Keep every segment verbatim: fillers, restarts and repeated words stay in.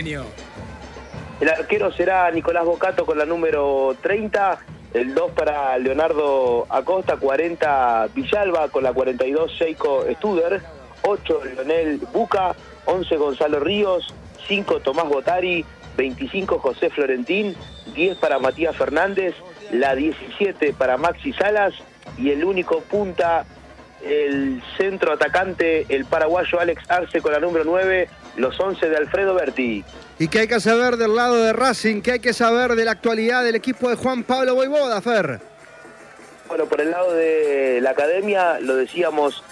El arquero será Nicolás Bocato con la número treinta, el dos para Leonardo Acosta, cuarenta Villalba, con la cuarenta y dos Sheiko Studer, ocho Leonel Buca, once Gonzalo Ríos, cinco Tomás Botari, veinticinco José Florentín, diez para Matías Fernández, la diecisiete para Maxi Salas y el único punta, el centro atacante, el paraguayo Alex Arce con la número nueve, los once de Alfredo Berti. ¿Y qué hay que saber del lado de Racing? ¿Qué hay que saber de la actualidad del equipo de Juan Pablo Vojvoda, Fer? Bueno, por el lado de la academia, lo decíamos,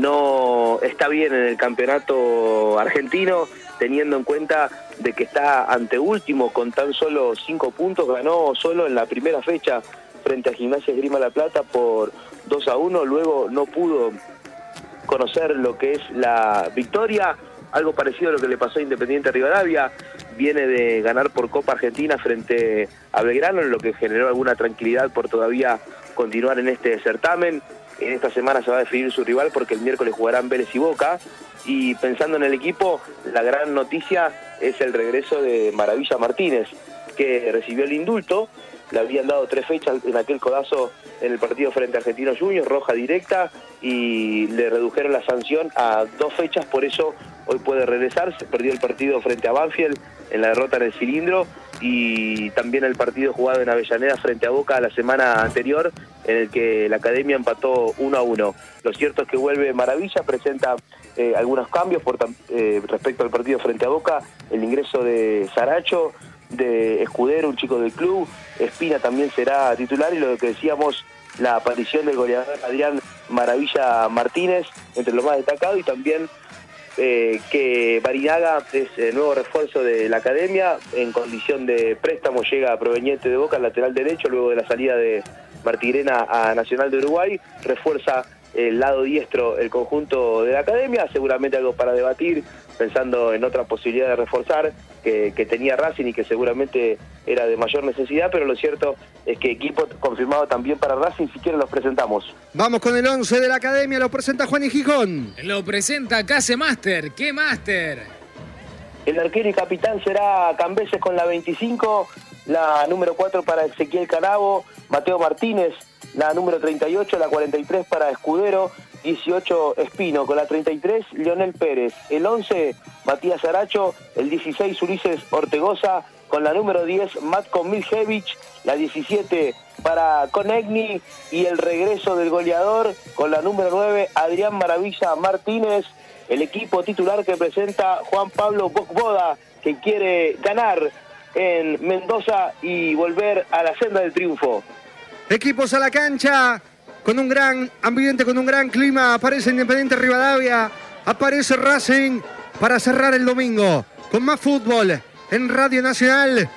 no está bien en el campeonato argentino, teniendo en cuenta de que está anteúltimo con tan solo cinco puntos, ganó solo en la primera fecha frente a Gimnasia Esgrima La Plata por dos a uno, luego no pudo conocer lo que es la victoria, algo parecido a lo que le pasó a Independiente Rivadavia, viene de ganar por Copa Argentina frente a Belgrano, en lo que generó alguna tranquilidad por todavía continuar en este certamen. En esta semana se va a definir su rival porque el miércoles jugarán Vélez y Boca, y pensando en el equipo, la gran noticia es el regreso de Maravilla Martínez, que recibió el indulto. Le habían dado tres fechas en aquel codazo en el partido frente a Argentinos Juniors, roja directa, y le redujeron la sanción a dos fechas, por eso hoy puede regresar. Se perdió el partido frente a Banfield en la derrota en el cilindro, y también el partido jugado en Avellaneda frente a Boca la semana anterior, en el que la academia empató uno a uno. Lo cierto es que vuelve Maravilla, presenta eh, algunos cambios por, eh, respecto al partido frente a Boca, el ingreso de Saracho, de Escudero, un chico del club, Espina también será titular, y lo que decíamos, la aparición del goleador Adrián Maravilla Martínez entre lo más destacado, y también eh, que Barinaga es el nuevo refuerzo de la academia, en condición de préstamo llega proveniente de Boca, lateral derecho, luego de la salida de Martirena a Nacional de Uruguay, refuerza el lado diestro el conjunto de la academia, seguramente algo para debatir, pensando en otra posibilidad de reforzar que, que tenía Racing y que seguramente era de mayor necesidad, pero lo cierto es que equipo confirmado también para Racing, si quieren los presentamos. Vamos con el once de la academia, lo presenta Juan y Gijón. Lo presenta Case Master, ¿qué Master? El arquero y capitán será Cambeses con la veinticinco, la número cuatro para Ezequiel Canavo, Mateo Martínez, la número treinta y ocho, la cuarenta y tres para Escudero, dieciocho Espino, con la treinta y tres Leonel Pérez, el once Matías Aracho, el dieciséis Ulises Ortegoza, con la número diez Matko Miljevic, la diecisiete para Conegni, y el regreso del goleador con la número nueve Adrián Maravilla Martínez, el equipo titular que presenta Juan Pablo Vojvoda, que quiere ganar en Mendoza y volver a la senda del triunfo. Equipos a la cancha, con un gran ambiente, con un gran clima. Aparece Independiente Rivadavia, aparece Racing para cerrar el domingo con más fútbol en Radio Nacional.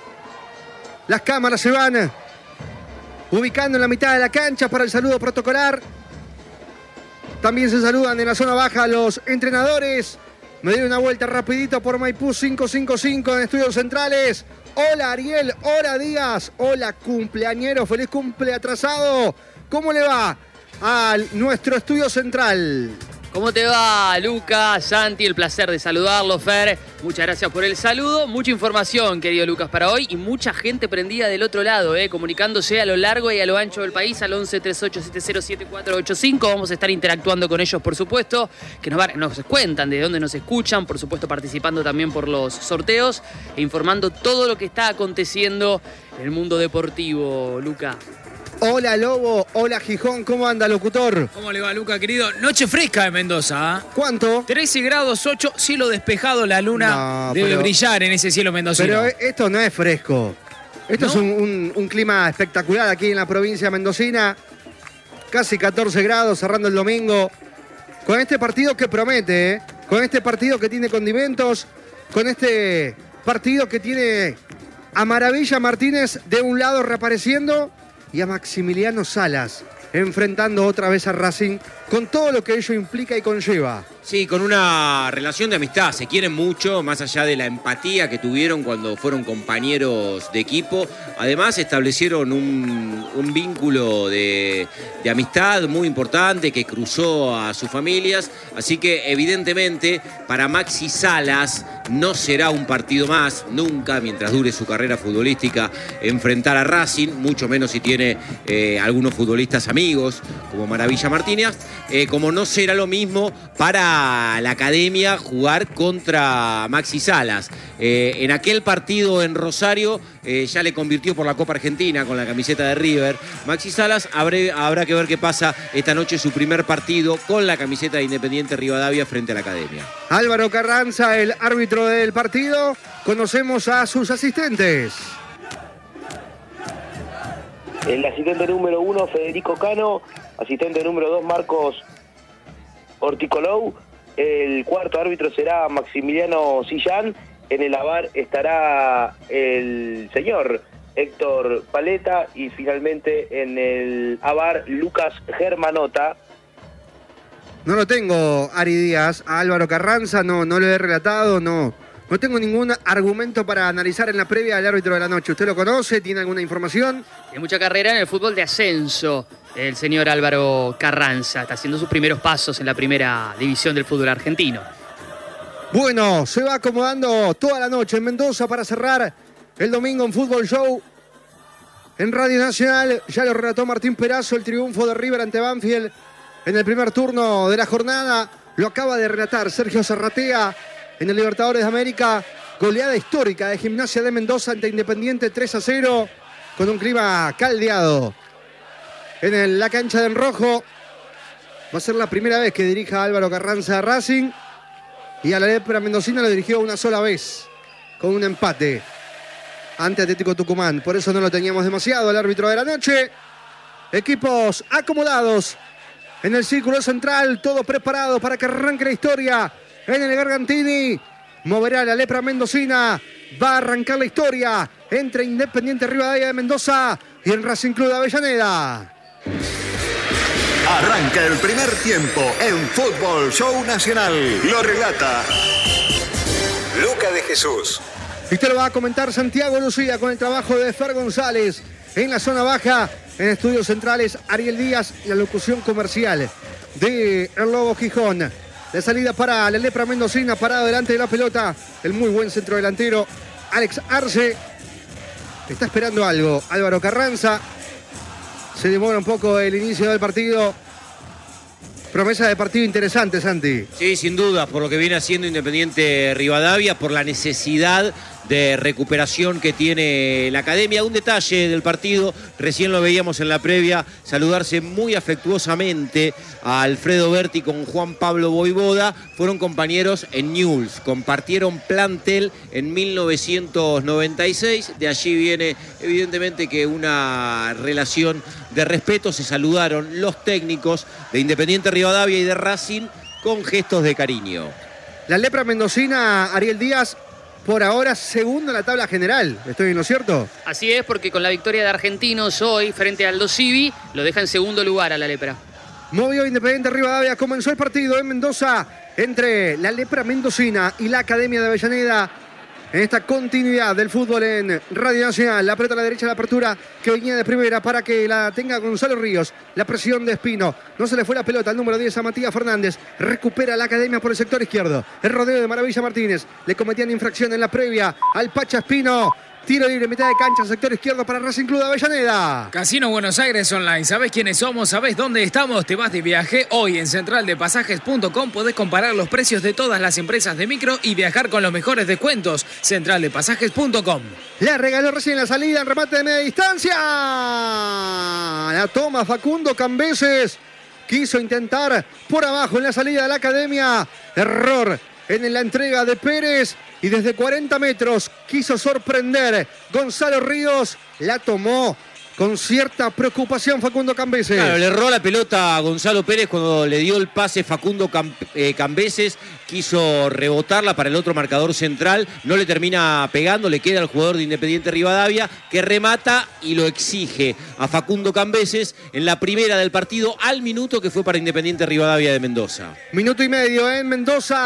Las cámaras se van ubicando en la mitad de la cancha para el saludo protocolar. También se saludan en la zona baja los entrenadores. Me doy una vuelta rapidito por Maipú cinco cinco cinco en Estudios Centrales. Hola Ariel, hola Díaz, hola cumpleañero, feliz cumple atrasado. ¿Cómo le va a nuestro estudio central? ¿Cómo te va, Lucas, Santi? El placer de saludarlo, Fer. Muchas gracias por el saludo. Mucha información, querido Lucas, para hoy, y mucha gente prendida del otro lado, eh, comunicándose a lo largo y a lo ancho del país al once treinta y ocho setenta siete cuatro ocho cinco. Vamos a estar interactuando con ellos, por supuesto, que nos, van, nos cuentan de dónde nos escuchan, por supuesto participando también por los sorteos e informando todo lo que está aconteciendo en el mundo deportivo, Lucas. Hola Lobo, hola Gijón, ¿cómo anda, locutor? ¿Cómo le va, Luca, querido? Noche fresca en Mendoza, ¿eh? ¿Cuánto? trece grados ocho, cielo despejado, la luna No, debe pero, brillar en ese cielo mendocino. Pero esto no es fresco. Esto ¿No? es un, un, un clima espectacular aquí en la provincia mendocina. Casi catorce grados, cerrando el domingo. Con este partido que promete, ¿eh? Con este partido que tiene condimentos, con este partido que tiene a Maravilla Martínez de un lado reapareciendo y a Maximiliano Salas enfrentando otra vez a Racing, con todo lo que ello implica y conlleva. Sí, con una relación de amistad, se quieren mucho, más allá de la empatía que tuvieron cuando fueron compañeros de equipo. Además establecieron un, un vínculo de, de amistad muy importante que cruzó a sus familias, así que evidentemente para Maxi Salas no será un partido más, nunca, mientras dure su carrera futbolística, enfrentar a Racing, mucho menos si tiene eh, algunos futbolistas amigos, como Maravilla Martínez, eh, como no será lo mismo para la academia jugar contra Maxi Salas. Eh, en aquel partido en Rosario eh, ya le convirtió por la Copa Argentina con la camiseta de River. Maxi Salas habré, habrá que ver qué pasa esta noche, su primer partido con la camiseta de Independiente Rivadavia frente a la academia. Álvaro Carranza, el árbitro del partido. Conocemos a sus asistentes. El asistente número uno, Federico Cano. Asistente número dos, Marcos Horticolou. El cuarto árbitro será Maximiliano Sillán. En el A V A R estará el señor Héctor Paleta. Y finalmente en el A V A R, Lucas Germanota. No lo tengo, Ari Díaz. A Álvaro Carranza no, no lo he relatado, no. No tengo ningún argumento para analizar en la previa del árbitro de la noche. ¿Usted lo conoce? ¿Tiene alguna información? Tiene mucha carrera en el fútbol de ascenso. El señor Álvaro Carranza está haciendo sus primeros pasos en la primera división del fútbol argentino. Bueno, se va acomodando toda la noche en Mendoza para cerrar el domingo en Fútbol Show. En Radio Nacional ya lo relató Martín Perazo, el triunfo de River ante Banfield en el primer turno de la jornada. Lo acaba de relatar Sergio Zarratea en el Libertadores de América. Goleada histórica de Gimnasia de Mendoza ante Independiente tres a cero, con un clima caldeado en el, la cancha de Enrojo. Va a ser la primera vez que dirija Álvaro Carranza a Racing, y a la lepra mendocina lo dirigió una sola vez, con un empate ante Atlético Tucumán. Por eso no lo teníamos demasiado el árbitro de la noche. Equipos acomodados en el círculo central, todo preparado para que arranque la historia en el Gargantini. Moverá la lepra mendocina. Va a arrancar la historia entre Independiente Rivadavia de Mendoza y el Racing Club de Avellaneda. Arranca el primer tiempo en Fútbol Show Nacional. Lo relata Luca de Jesús. Y te lo va a comentar Santiago Lucía con el trabajo de Fer González en la zona baja. En estudios centrales, Ariel Díaz y la locución comercial de El Lobo Gijón. De salida para la lepra mendocina, parado delante de la pelota, el muy buen centrodelantero Alex Arce. Está esperando algo Álvaro Carranza. Se demora un poco el inicio del partido. Promesa de partido interesante, Santi. Sí, sin duda, por lo que viene haciendo Independiente Rivadavia, por la necesidad de recuperación que tiene la academia. Un detalle del partido, recién lo veíamos en la previa, saludarse muy afectuosamente a Alfredo Berti con Juan Pablo Voivoda. Fueron compañeros en Newell's, compartieron plantel en mil novecientos noventa y seis. De allí viene evidentemente que una relación de respeto. Se saludaron los técnicos de Independiente Rivadavia y de Racing con gestos de cariño. La lepra mendocina, Ariel Díaz, por ahora segundo en la tabla general. ¿Estoy en lo cierto? Así es, porque con la victoria de Argentinos hoy frente al Aldo Civi, lo deja en segundo lugar a la lepra. Movió Independiente Rivadavia. Comenzó el partido en Mendoza entre la lepra mendocina y la Academia de Avellaneda. En esta continuidad del fútbol en Radio Nacional. La pelota a la derecha, la apertura que venía de primera para que la tenga Gonzalo Ríos. La presión de Espino. No se le fue la pelota al número diez a Matías Fernández. Recupera la academia por el sector izquierdo. El rodeo de Maravilla Martínez. Le cometían infracción en la previa al Pacha Espino. Tiro libre, mitad de cancha, sector izquierdo para Racing Club de Avellaneda. Casino Buenos Aires Online. ¿Sabés quiénes somos? ¿Sabés dónde estamos? Te vas de viaje. Hoy en central de pasajes punto com podés comparar los precios de todas las empresas de micro y viajar con los mejores descuentos. central de pasajes punto com. La regaló recién la salida en remate de media distancia. La toma Facundo Cambeses. Quiso intentar por abajo en la salida de la academia. Error en la entrega de Pérez. Y desde cuarenta metros quiso sorprender Gonzalo Ríos. La tomó con cierta preocupación Facundo Cambeses. Claro, le erró la pelota a Gonzalo Pérez cuando le dio el pase Facundo Cam eh, Cambeses. Quiso rebotarla para el otro marcador central. No le termina pegando. Le queda al jugador de Independiente Rivadavia, que remata y lo exige a Facundo Cambeses en la primera del partido, al minuto que fue para Independiente Rivadavia de Mendoza. Minuto y medio en Mendoza.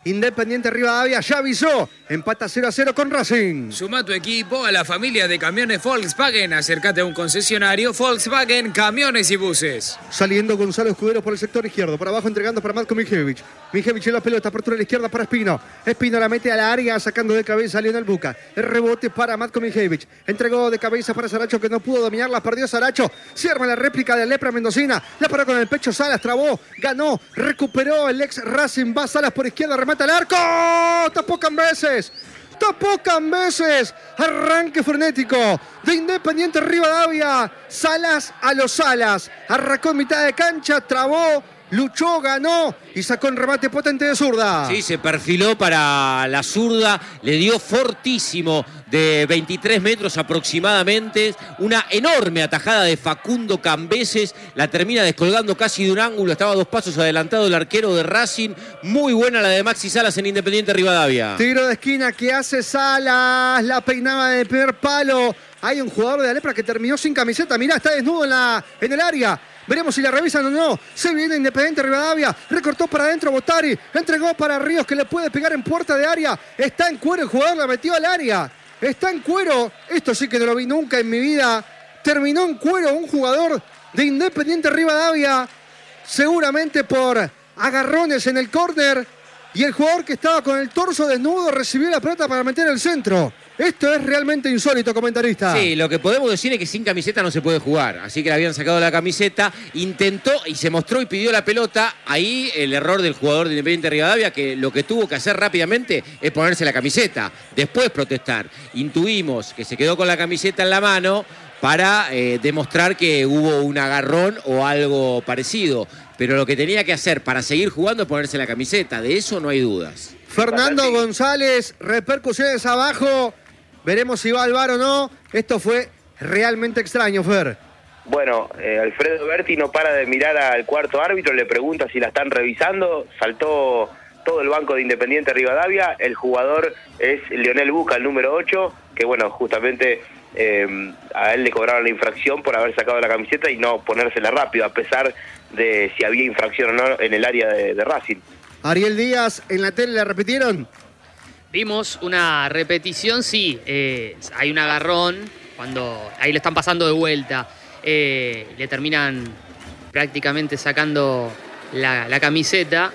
Independiente Rivadavia ya avisó. Empata cero a cero con Racing. Suma tu equipo a la familia de camiones Volkswagen. Acércate a un concesionario Volkswagen Camiones y Buses. Saliendo Gonzalo Escudero por el sector izquierdo. Por abajo entregando para Matko Mijevich. Mijevich en la pelota. Apertura a la izquierda para Espino. Espino la mete a la área sacando de cabeza a Lionel Buca. El rebote para Matko Mijevich. Entregó de cabeza para Saracho que no pudo dominarla. Perdió Saracho. Se arma la réplica de Lepra Mendocina. La paró con el pecho Salas. Trabó. Ganó. Recuperó el ex Racing. Va Salas por izquierda. Remata al arco. Tapó Cambeses. Tapó Cambeses. Arranque frenético de Independiente Rivadavia. Salas a los Salas. Arrancó en mitad de cancha. Trabó. Luchó, ganó y sacó un remate potente de zurda. Sí, se perfiló para la zurda, le dio fortísimo de veintitrés metros aproximadamente. Una enorme atajada de Facundo Cambeses, la termina descolgando casi de un ángulo. Estaba a dos pasos adelantado el arquero de Racing. Muy buena la de Maxi Salas en Independiente Rivadavia. Tiro de esquina que hace Salas, la peinaba del primer palo. Hay un jugador de la Lepra que terminó sin camiseta. Mirá, está desnudo en, la, en el área. Veremos si la revisan o no. Se viene Independiente Rivadavia. Recortó para adentro Botari. Entregó para Ríos que le puede pegar en puerta de área. Está en cuero el jugador, la metió al área. Está en cuero. Esto sí que no lo vi nunca en mi vida. Terminó en cuero un jugador de Independiente Rivadavia. Seguramente por agarrones en el córner. Y el jugador que estaba con el torso desnudo recibió la pelota para meter el centro. Esto es realmente insólito, comentarista. Sí, lo que podemos decir es que sin camiseta no se puede jugar. Así que le habían sacado la camiseta, intentó y se mostró y pidió la pelota. Ahí el error del jugador de Independiente Rivadavia, que lo que tuvo que hacer rápidamente es ponerse la camiseta, después protestar. Intuimos que se quedó con la camiseta en la mano para eh, demostrar que hubo un agarrón o algo parecido. Pero lo que tenía que hacer para seguir jugando es ponerse la camiseta. De eso no hay dudas. Fernando González, repercusiones abajo. Veremos si va al V A R o no. Esto fue realmente extraño, Fer. Bueno, eh, Alfredo Berti no para de mirar al cuarto árbitro, le pregunta si la están revisando. Saltó todo el banco de Independiente Rivadavia. El jugador es Lionel Buca, el número ocho, que bueno, justamente eh, a él le cobraron la infracción por haber sacado la camiseta y no ponérsela rápido, a pesar de si había infracción o no en el área de, de Racing. Ariel Díaz, en la tele le repitieron. Vimos una repetición, sí, eh, hay un agarrón, cuando ahí le están pasando de vuelta, eh, le terminan prácticamente sacando la, la camiseta,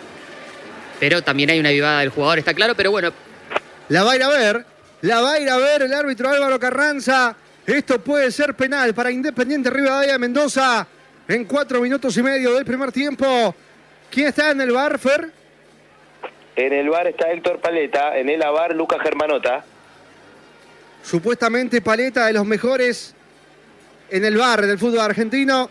pero también hay una vivada del jugador, está claro, pero bueno. La va a ir a ver, la va a ir a ver el árbitro Álvaro Carranza. Esto puede ser penal para Independiente Rivadavia de Mendoza en cuatro minutos y medio del primer tiempo. ¿Quién está en el V A R, Fer? En el V A R está Héctor Paleta, en el A V A R Lucas Germanota. Supuestamente Paleta de los mejores en el V A R del fútbol argentino.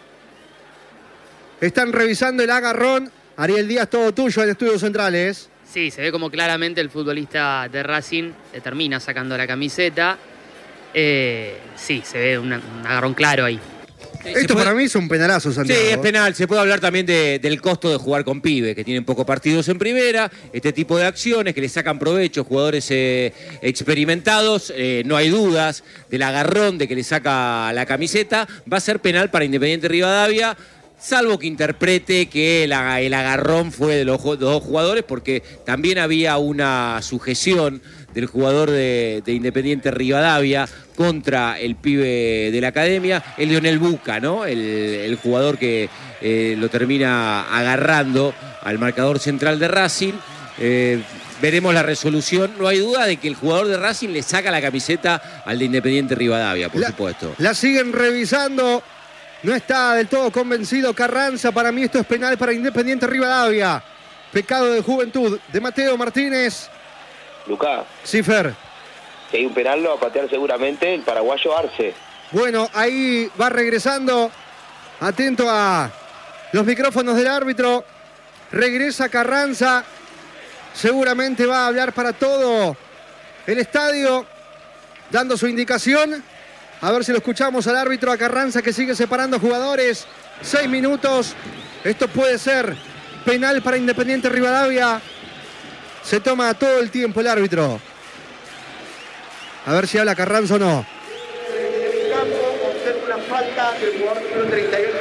Están revisando el agarrón. Ariel Díaz, todo tuyo en Estudios Centrales. Sí, se ve como claramente el futbolista de Racing le termina sacando la camiseta. Eh, sí, se ve una, un agarrón claro ahí. Esto puede... para mí es un penalazo, Santiago. Sí, es penal. Se puede hablar también de, del costo de jugar con pibes, que tienen pocos partidos en primera. Este tipo de acciones que le sacan provecho, jugadores eh, experimentados. Eh, no hay dudas del agarrón de que le saca la camiseta. Va a ser penal para Independiente Rivadavia, salvo que interprete que el, el agarrón fue de los, de los dos jugadores, porque también había una sujeción del jugador de, de Independiente Rivadavia contra el pibe de la academia, el Lionel Buca, ¿no? El, el jugador que eh, lo termina agarrando al marcador central de Racing. Eh, veremos la resolución. No hay duda de que el jugador de Racing le saca la camiseta al de Independiente Rivadavia, por la, supuesto. La siguen revisando. No está del todo convencido Carranza. Para mí esto es penal para Independiente Rivadavia. Pecado de juventud de Mateo Martínez. Lucas. Sí, Fer. Si hay un penal lo va a patear seguramente el paraguayo Arce. Bueno, ahí va regresando. Atento a los micrófonos del árbitro. Regresa Carranza. Seguramente va a hablar para todo el estadio, dando su indicación. A ver si lo escuchamos al árbitro, a Carranza, que sigue separando jugadores. Seis minutos. Esto puede ser penal para Independiente Rivadavia. Se toma todo el tiempo el árbitro. A ver si habla Carranza o no.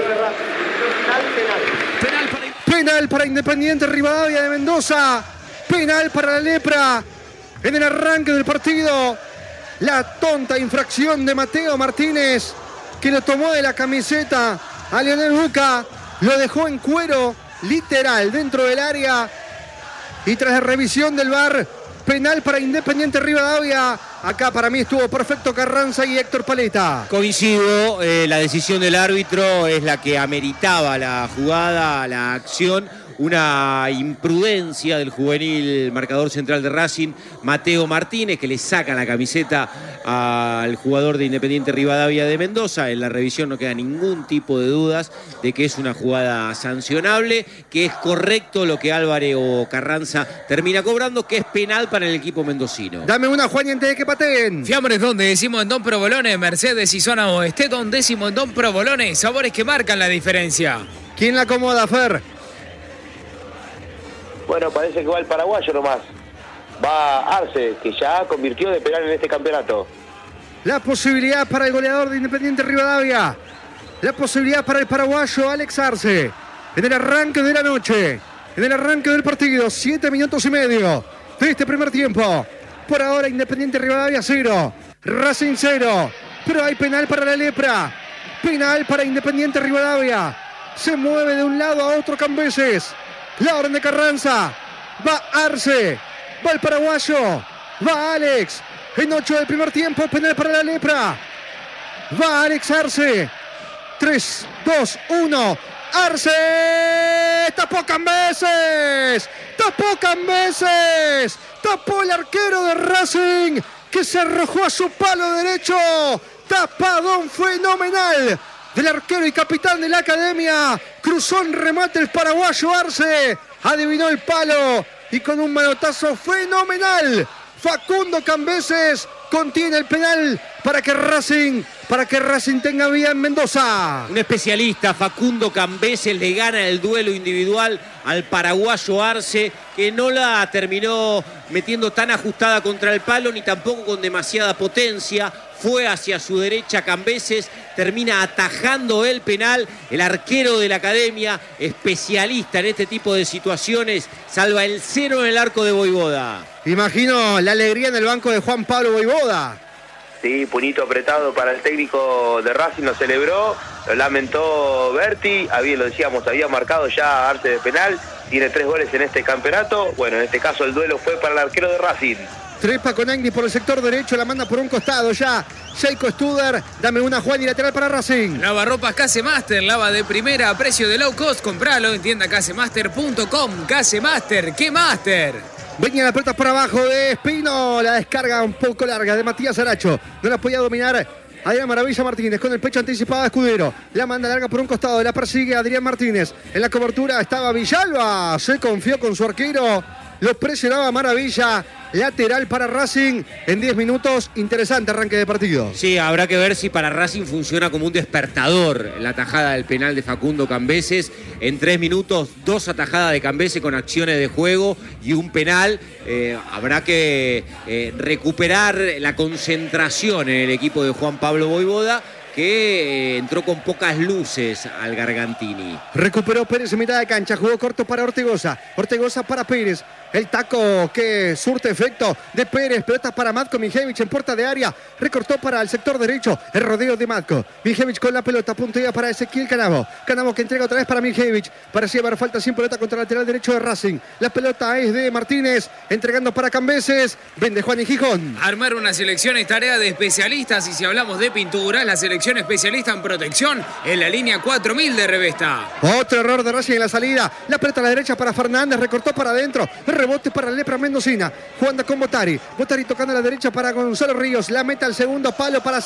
Penal para Independiente Rivadavia de Mendoza. Penal para la Lepra. En el arranque del partido, la tonta infracción de Mateo Martínez, que lo tomó de la camiseta a Lionel Buca, lo dejó en cuero literal dentro del área, y tras la revisión del V A R, penal para Independiente Rivadavia. Acá para mí estuvo perfecto Carranza y Héctor Paletta. Coincido, eh, la decisión del árbitro es la que ameritaba la jugada, la acción. Una imprudencia del juvenil marcador central de Racing, Mateo Martínez, que le saca la camiseta al jugador de Independiente Rivadavia de Mendoza. En la revisión no queda ningún tipo de dudas de que es una jugada sancionable, que es correcto lo que Álvarez o Carranza termina cobrando, que es penal para el equipo mendocino. Dame una, Juan, y antes de que pateen. Fiambres Don, décimo en Don Provolone, Mercedes y Zona Oeste, Don décimo en Don Provolone, sabores que marcan la diferencia. ¿Quién la acomoda, Fer? Bueno, parece que va el paraguayo nomás. Va Arce, que ya convirtió de penal en este campeonato. La posibilidad para el goleador de Independiente Rivadavia. La posibilidad para el paraguayo Alex Arce. En el arranque de la noche. En el arranque del partido. Siete minutos y medio de este primer tiempo. Por ahora Independiente Rivadavia cero. Racing cero. Pero hay penal para la Lepra. Penal para Independiente Rivadavia. Se mueve de un lado a otro Cambeses. La orden de Carranza. Va Arce. Va el paraguayo. Va Alex. En ocho del primer tiempo. Penal para la Lepra. Va Alex Arce. tres, dos, uno. Arce. Tapó Cambeses. Tapó Cambeses. Tapó el arquero de Racing, que se arrojó a su palo derecho. Tapadón fenomenal del arquero y capitán de la academia. Cruzó en remate el paraguayo Arce. Adivinó el palo y con un manotazo fenomenal, Facundo Cambeses contiene el penal para que Racing, para que Racing tenga vida en Mendoza. Un especialista, Facundo Cambeses, le gana el duelo individual al paraguayo Arce, que no la terminó metiendo tan ajustada contra el palo, ni tampoco con demasiada potencia. Fue hacia su derecha Cambeses, termina atajando el penal. El arquero de la academia, especialista en este tipo de situaciones, salva el cero en el arco de Voivoda. Imagino la alegría en el banco de Juan Pablo Voivoda. Sí, puñito apretado para el técnico de Racing, lo celebró, lo lamentó Berti, había, lo decíamos, había marcado ya Arce de penal, tiene tres goles en este campeonato. Bueno, en este caso el duelo fue para el arquero de Racing. Trepa con Agni por el sector derecho, la manda por un costado ya. Sheiko Studer, dame una, Juan, y lateral para Racing. Lavarropas Casemaster, lava de primera a precio de low cost. Compralo en tienda casemaster punto com. Casemaster, ¿qué master? Venía la pelota por abajo de Espino, la descarga un poco larga de Matías Aracho. No la podía dominar Adrián Maravilla Martínez, con el pecho anticipado a Escudero. La manda larga por un costado, la persigue Adrián Martínez. En la cobertura estaba Villalba, se confió con su arquero. Lo presionaba Maravilla. Lateral para Racing en diez minutos. Interesante arranque de partido. Sí, habrá que ver si para Racing funciona como un despertador la tajada del penal de Facundo Cambeses. En tres minutos, dos atajadas de Cambeses con acciones de juego y un penal. Eh, habrá que eh, recuperar la concentración en el equipo de Juan Pablo Voivoda, que eh, entró con pocas luces al Gargantini. Recuperó Pérez en mitad de cancha, jugó corto para Ortegoza, Ortegoza para Pérez, el taco que surte efecto de Pérez, pelota para Matko Mijevich en puerta de área, recortó para el sector derecho, el rodeo de Matko, Mijevich con la pelota, puntea para Ezequiel Canavo, Canavo que entrega otra vez para Mijevich, parecía haber falta sin pelota contra el lateral derecho de Racing, la pelota es de Martínez, entregando para Cambeses, vende Juan y Gijón. Armar una selección es tarea de especialistas, y si hablamos de pintura, la selección especialista en protección en la línea cuatro mil de Revesta. Otro error de Racing en la salida, la pelota a la derecha para Fernández, recortó para adentro, rebote para la Lepra mendocina, jugando con Botari, Botari tocando a la derecha para Gonzalo Ríos, la meta al segundo palo para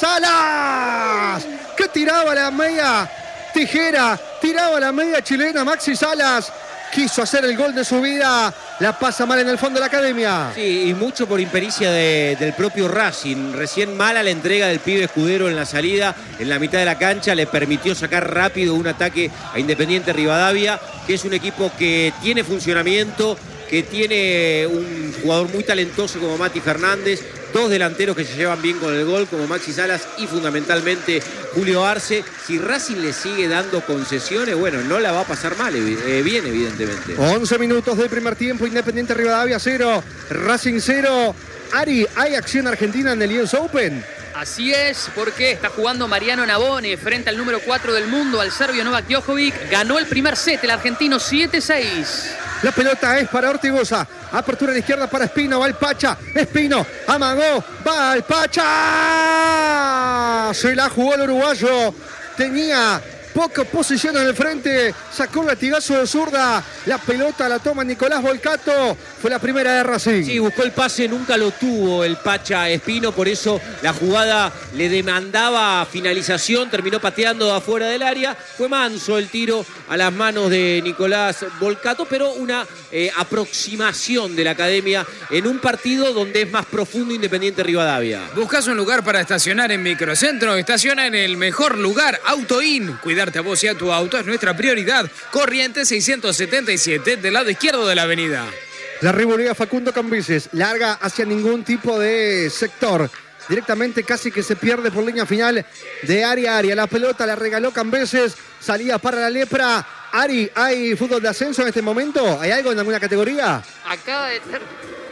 Salas, que tiraba la media tijera, tiraba la media chilena Maxi Salas. Quiso hacer el gol de su vida, la pasa mal en el fondo de la academia. Sí, y mucho por impericia de, del propio Racing. Recién mala la entrega del pibe Escudero en la salida, en la mitad de la cancha, le permitió sacar rápido un ataque a Independiente Rivadavia, que es un equipo que tiene funcionamiento, que tiene un jugador muy talentoso como Mati Fernández, dos delanteros que se llevan bien con el gol como Maxi Salas y fundamentalmente Julio Arce. Si Racing le sigue dando concesiones, bueno, no la va a pasar mal, eh, bien evidentemente. once minutos del primer tiempo, Independiente Rivadavia cero, Racing cero. Ari, ¿hay acción argentina en el U S Open? Así es, porque está jugando Mariano Navone frente al número cuatro del mundo, al serbio Novak Djokovic. Ganó el primer set, el argentino siete seis. La pelota es para Ortigosa. Apertura a la izquierda para Espino. Va el Pacha. Espino amagó. Va el Pacha. Se la jugó el uruguayo. Tenía poca posición en el frente. Sacó un latigazo de zurda. La pelota la toma Nicolás Volcato. Fue la primera de Racing. Sí, buscó el pase, nunca lo tuvo el Pacha Espino. Por eso la jugada le demandaba finalización. Terminó pateando afuera del área. Fue manso el tiro a las manos de Nicolás Volcato, pero una eh, aproximación de la academia en un partido donde es más profundo Independiente Rivadavia. ¿Buscas un lugar para estacionar en Microcentro? Estaciona en el mejor lugar, AutoIn. Cuidarte a vos y a tu auto es nuestra prioridad. Corrientes seiscientos setenta y siete, del lado izquierdo de la avenida. La revolea Facundo Cambises, larga hacia ningún tipo de sector. Directamente casi que se pierde por línea final de área a área. La pelota la regaló Cambises, salía para la Lepra. Ari, ¿hay fútbol de ascenso en este momento? ¿Hay algo en alguna categoría? Acaba de ter...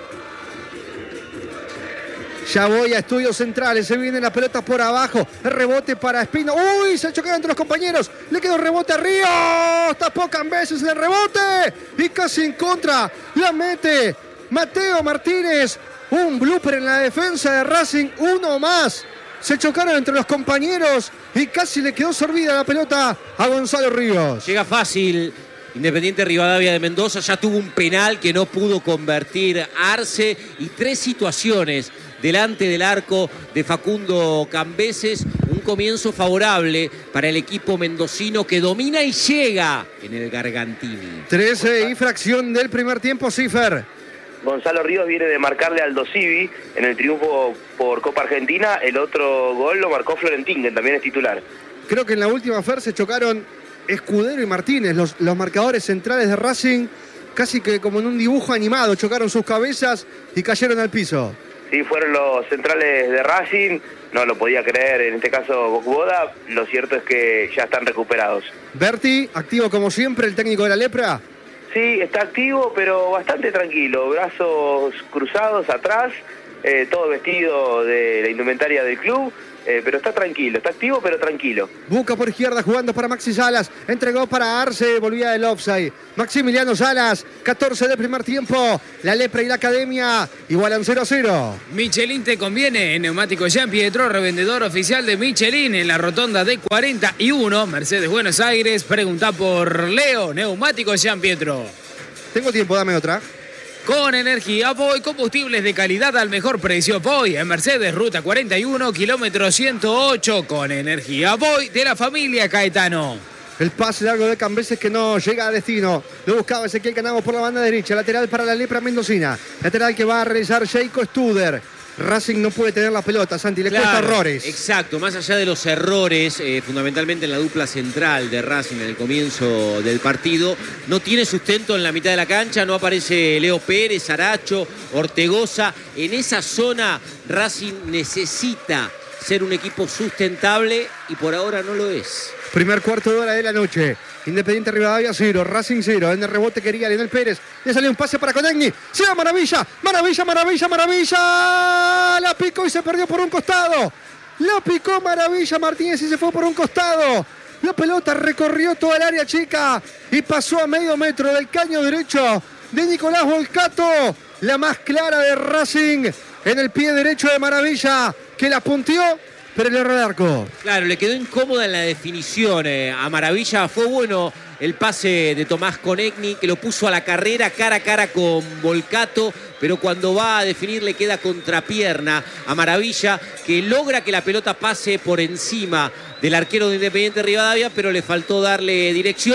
Ya voy a Estudios Centrales, se viene la pelota por abajo, el rebote para Espino. ¡Uy! Se chocaron entre los compañeros, le quedó rebote a Ríos, tapó Cambises en el rebote y casi en contra, la mete Mateo Martínez. Un blooper en la defensa de Racing, uno más. Se chocaron entre los compañeros y casi le quedó servida la pelota a Gonzalo Ríos. Llega fácil Independiente Rivadavia de Mendoza, ya tuvo un penal que no pudo convertir Arce y tres situaciones delante del arco de Facundo Cambises. Un comienzo favorable para el equipo mendocino que domina y llega en el Gargantini. trece y fracción del primer tiempo, Cifer. Gonzalo Ríos viene de marcarle al Dosivi en el triunfo por Copa Argentina. El otro gol lo marcó Florentín, que también es titular. Creo que en la última Fer se chocaron Escudero y Martínez, los, los marcadores centrales de Racing, casi que como en un dibujo animado, chocaron sus cabezas y cayeron al piso. Sí, fueron los centrales de Racing, no lo podía creer, en este caso Bocboda. Lo cierto es que ya están recuperados. Berti, activo como siempre, el técnico de la Lepra. Sí, está activo, pero bastante tranquilo, brazos cruzados atrás, eh, todo vestido de la indumentaria del club, eh, pero está tranquilo, está activo pero tranquilo. Busca por izquierda jugando para Maxi Salas, entregó para Arce, volvía del offside. Maximiliano Salas, catorce de primer tiempo, la Lepra y la Academia igualan cero a cero. Michelin te conviene, en Neumático Jean Pietro, revendedor oficial de Michelin en la rotonda de cuarenta y uno, Mercedes Buenos Aires. Pregunta por Leo, Neumático Jean Pietro. Tengo tiempo, dame otra. Con energía Voy, combustibles de calidad al mejor precio. Voy en Mercedes, ruta cuarenta y uno, kilómetro ciento ocho. Con energía Voy de la familia Caetano. El pase largo de Cambises que no llega a destino. Lo buscaba Ezequiel Canavo por la banda derecha. Lateral para la Lepra mendocina. Lateral que va a realizar Jacob Studer. Racing no puede tener la pelota, Santi, le Claro, cuesta errores. Exacto, más allá de los errores, eh, fundamentalmente en la dupla central de Racing en el comienzo del partido, no tiene sustento en la mitad de la cancha, no aparece Leo Pérez, Aracho, Ortegoza. En esa zona Racing necesita ser un equipo sustentable y por ahora no lo es. Primer cuarto de hora de la noche. Independiente Rivadavia cero, Racing cero. En el rebote quería Leonel Pérez. Le salió un pase para Conegni. Se va Maravilla, Maravilla, Maravilla, Maravilla. La picó y se perdió por un costado. La picó Maravilla Martínez y se fue por un costado. La pelota recorrió toda el área chica y pasó a medio metro del caño derecho de Nicolás Volcato. La más clara de Racing en el pie derecho de Maravilla, que la punteó, pero el error de arco. Claro, le quedó incómoda en la definición eh, a Maravilla. Fue bueno el pase de Tomás Conegni, que lo puso a la carrera cara a cara con Volcato, pero cuando va a definir le queda contrapierna a Maravilla, que logra que la pelota pase por encima del arquero de Independiente Rivadavia, pero le faltó darle dirección.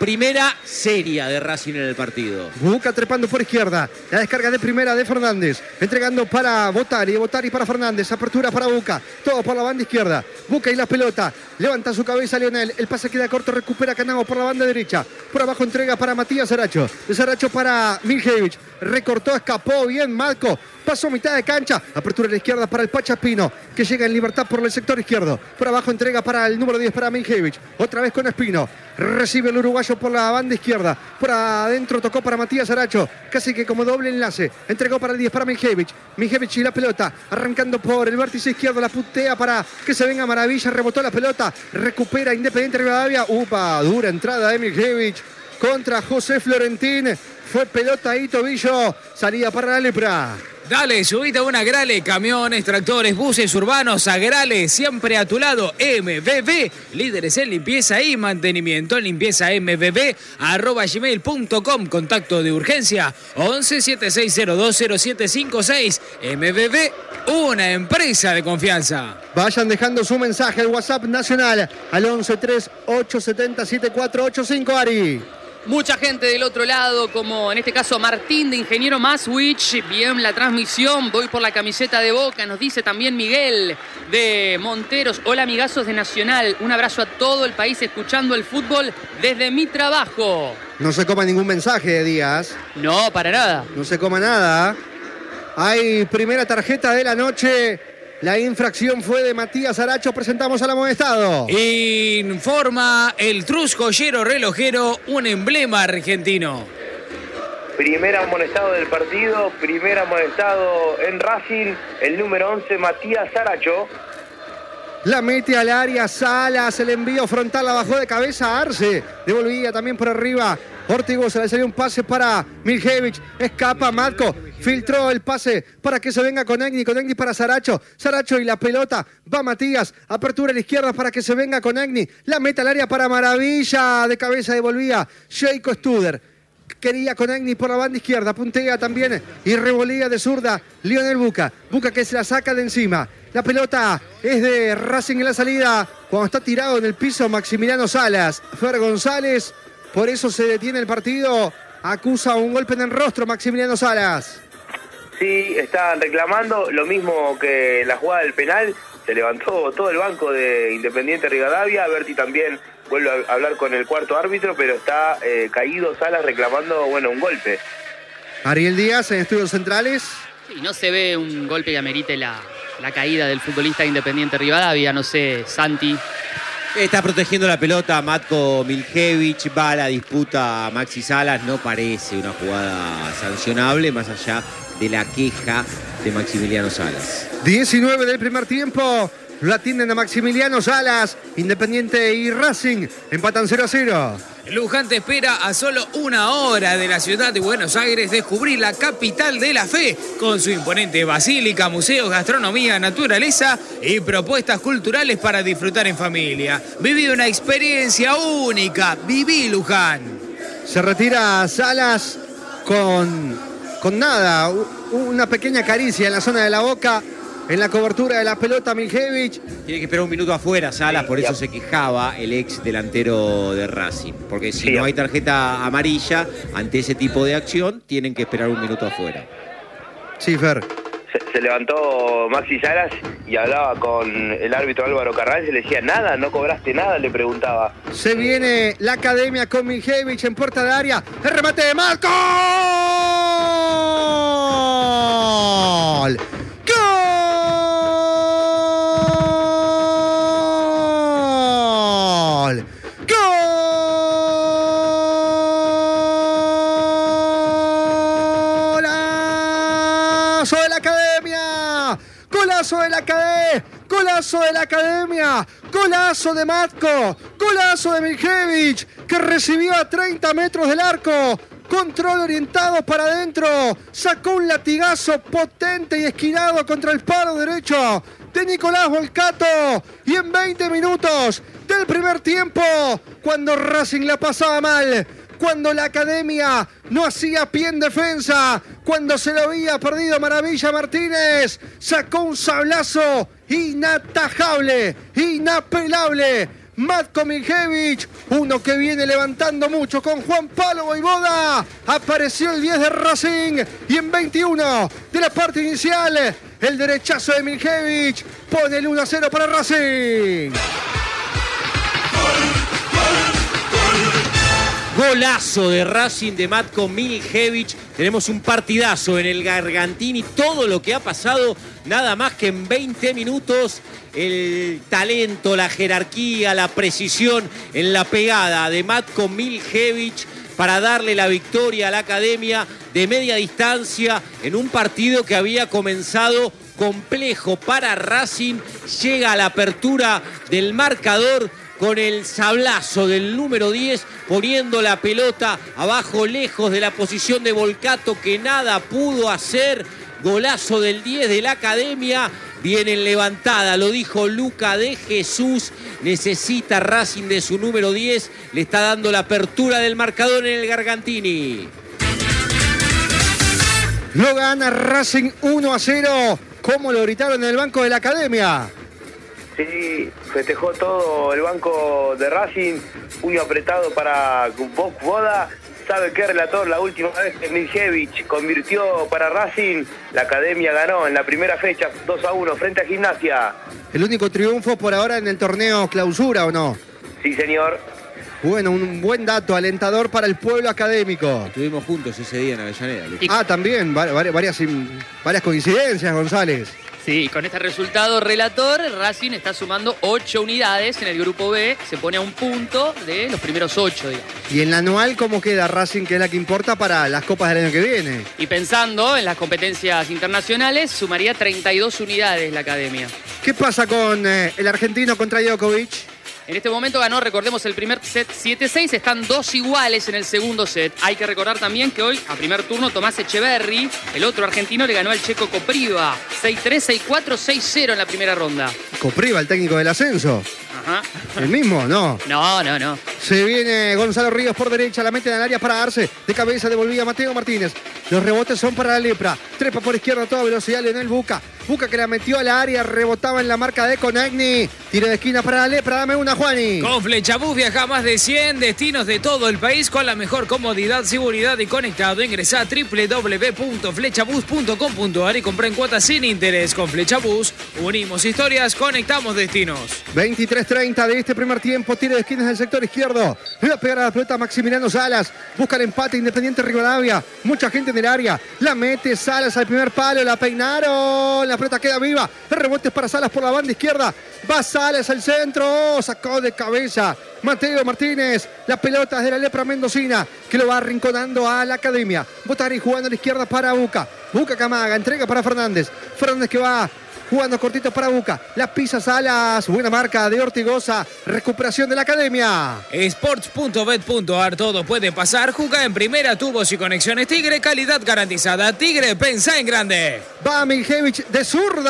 primera seria de Racing en el partido. Buca trepando por izquierda. La descarga de primera de Fernández. Entregando para Botari. Botari para Fernández. Apertura para Buca. Todo por la banda izquierda. Buca y la pelota. Levanta su cabeza Lionel. El pase queda corto. Recupera Canavo por la banda derecha. Por abajo entrega para Matías Saracho. Saracho para Miljevich. Recortó, escapó bien Marco. Pasó mitad de cancha. Apertura a la izquierda para el Pachapino, que llega en libertad por el sector izquierdo. Por abajo entrega para el número diez para Miljevich. Otra vez con Espino. Recibe el uruguayo por la banda izquierda. Por adentro tocó para Matías Saracho. Casi que como doble enlace. Entregó para el diez para Miljevich. Miljevich y la pelota. Arrancando por el vértice izquierdo. La puntea para que se venga Maravilla. Rebotó la pelota. Recupera Independiente Rivadavia. Upa, dura entrada de Miljevich contra José Florentín. Fue pelota ahí, tobillo. Salida para la lepra. Dale, subite a una Grale, camiones, tractores, buses urbanos, a Grale, siempre a tu lado, M V B, líderes en limpieza y mantenimiento, en limpieza M V B, arroba gmail punto com, contacto de urgencia, once setenta y seis cero dos cero siete cinco seis, M V B, una empresa de confianza. Vayan dejando su mensaje al WhatsApp nacional, al once tres ocho siete cero siete cuatro ocho cinco, Ari. Mucha gente del otro lado, como en este caso Martín de Ingeniero Maswich. Bien la transmisión, voy por la camiseta de Boca. Nos dice también Miguel de Monteros. Hola amigazos de Nacional. Un abrazo a todo el país escuchando el fútbol desde mi trabajo. No se coma ningún mensaje, Díaz. No, para nada. No se coma nada. Hay primera tarjeta de la noche. La infracción fue de Matías Saracho. Presentamos al amonestado. Informa el Trus Joyero Relojero, un emblema argentino. Primer amonestado del partido, primer amonestado en Racing, el número once, Matías Saracho. La mete al área, Salas, el envío frontal, la bajó de cabeza Arce. Devolvía también por arriba Ortigosa, le salió un pase para Miljevich. Escapa Matko, filtró el pase para que se venga con Egni, con Egni para Saracho. Saracho y la pelota, va Matías. Apertura a la izquierda para que se venga con Egni. La mete al área para Maravilla, de cabeza devolvía Sheiko Studer. Quería con Egni por la banda izquierda, puntea también y revolía de zurda Lionel Buca. Buca que se la saca de encima. La pelota es de Racing en la salida. Cuando está tirado en el piso Maximiliano Salas. Fer González, por eso se detiene el partido. Acusa un golpe en el rostro Maximiliano Salas. Sí, estaban reclamando lo mismo que la jugada del penal. Se levantó todo el banco de Independiente Rivadavia. Berti también vuelve a hablar con el cuarto árbitro, pero está eh, caído Salas reclamando, bueno, un golpe. Ariel Díaz en Estudios Centrales. Sí, no se ve un golpe que amerite la, la caída del futbolista Independiente Rivadavia. No sé, Santi. Está protegiendo la pelota Matko Miljevich, va a la disputa Maxi Salas. No parece una jugada sancionable, más allá de la queja de Maximiliano Salas. diecinueve del primer tiempo. Lo atienden a Maximiliano Salas. Independiente y Racing empatan cero a cero. Luján te espera a solo una hora de la ciudad de Buenos Aires, descubrir la capital de la fe, con su imponente basílica, museos, gastronomía, naturaleza y propuestas culturales para disfrutar en familia. Viví una experiencia única. Viví Luján. Se retira Salas con, con nada, una pequeña caricia en la zona de la boca. En la cobertura de la pelota Miljevich. Tiene que esperar un minuto afuera Salas, por eso se quejaba el ex delantero de Racing. Porque si no hay tarjeta amarilla ante ese tipo de acción, tienen que esperar un minuto afuera. Sí, Fer. Se, se levantó Maxi Salas y hablaba con el árbitro Álvaro Carranza y le decía, nada, no cobraste nada, le preguntaba. Se viene la academia con Miljevich en puerta de área. El remate de Marco. ¡Gol! ¡Golazo de la academia! ¡Golazo de la academia! ¡Golazo de la academia! ¡Golazo de Matko! ¡Golazo de Miljevich! Que recibió a treinta metros del arco. Control orientado para adentro. Sacó un latigazo potente y esquinado contra el palo derecho de Nicolás Volcato. Y en veinte minutos del primer tiempo, cuando Racing la pasaba mal, cuando la academia no hacía pie en defensa, cuando se lo había perdido Maravilla Martínez, sacó un sablazo inatajable, inapelable Matko Miljevic, uno que viene levantando mucho con Juan Pablo Vojvoda. Apareció el diez de Racing y en veintiuno de la parte inicial, el derechazo de Miljevic pone el uno a cero para Racing. Golazo de Racing de Matko Miljevic. Tenemos un partidazo en el Gargantini. Todo lo que ha pasado, nada más que en veinte minutos. El talento, la jerarquía, la precisión en la pegada de Matko Miljevic para darle la victoria a la Academia de media distancia en un partido que había comenzado complejo para Racing. Llega a la apertura del marcador con el sablazo del número diez, poniendo la pelota abajo, lejos de la posición de Volcato, que nada pudo hacer. Golazo del diez de la Academia. Viene en levantada, lo dijo Luca de Jesús. Necesita Racing de su número diez. Le está dando la apertura del marcador en el Gargantini. Lo gana Racing uno a cero. ¿Cómo lo gritaron en el banco de la Academia? Sí, festejó todo el banco de Racing, puño apretado para Vojvoda. ¿Sabe qué, relator? La última vez que Miljevic convirtió para Racing, la Academia ganó en la primera fecha dos a uno frente a Gimnasia. El único triunfo por ahora en el torneo Clausura, ¿o no? Sí, señor. Bueno, un buen dato, alentador para el pueblo académico. Estuvimos juntos ese día en Avellaneda. Luis. Ah, también, varias, varias, varias coincidencias, González. Sí, con este resultado, relator, Racing está sumando ocho unidades en el grupo B. Se pone a un punto de los primeros ocho, digamos. ¿Y en la anual cómo queda Racing, que es la que importa para las copas del año que viene? Y pensando en las competencias internacionales, sumaría treinta y dos unidades la Academia. ¿Qué pasa con eh, el argentino contra Djokovic? En este momento ganó, recordemos, el primer set siete seis. Están dos iguales en el segundo set. Hay que recordar también que hoy, a primer turno, Tomás Echeverry, el otro argentino, le ganó al checo Kopriva. seis tres, seis cuatro, seis cero en la primera ronda. Kopriva, el técnico del ascenso. Ajá. ¿El mismo? No. No, no, no. Se viene Gonzalo Ríos por derecha, la mete en el área para Arce. De cabeza devolvía Mateo Martínez. Los rebotes son para la Lepra. Trepa por izquierda a toda velocidad Leonel Buca. Buca que la metió a la área, rebotaba en la marca de Conagni. Tiro de esquina para la Lepra, dame una, Juani. Con Flechabús viaja a más de cien destinos de todo el país con la mejor comodidad, seguridad y conectado. Ingresá a doble u doble u doble u punto flechabús punto com punto a r y comprá en cuotas sin interés. Con Flechabús unimos historias, conectamos destinos. veintitrés treinta de este primer tiempo, tiro de esquinas del sector izquierdo. Le va a pegar a la pelota Maximiliano Salas. Busca el empate Independiente Rivadavia. Mucha gente en el área. La mete Salas al primer palo. La peinaron. La pelota queda viva. El rebote es para Salas por la banda izquierda. Va Salas al centro. Sacó de cabeza Mateo Martínez. La pelota es de la Lepra mendocina, que lo va arrinconando a la Academia. Botari jugando a la izquierda para Buca. Buca Camaga. Entrega para Fernández. Fernández que va jugando cortito para Buca. La pisa Salas. Buena marca de Ortigosa. Recuperación de la Academia. Sports punto bet punto a r. Todo puede pasar. Juega en primera, tubos y conexiones Tigre. Calidad garantizada. Tigre, pensá en grande. Va Miljevic de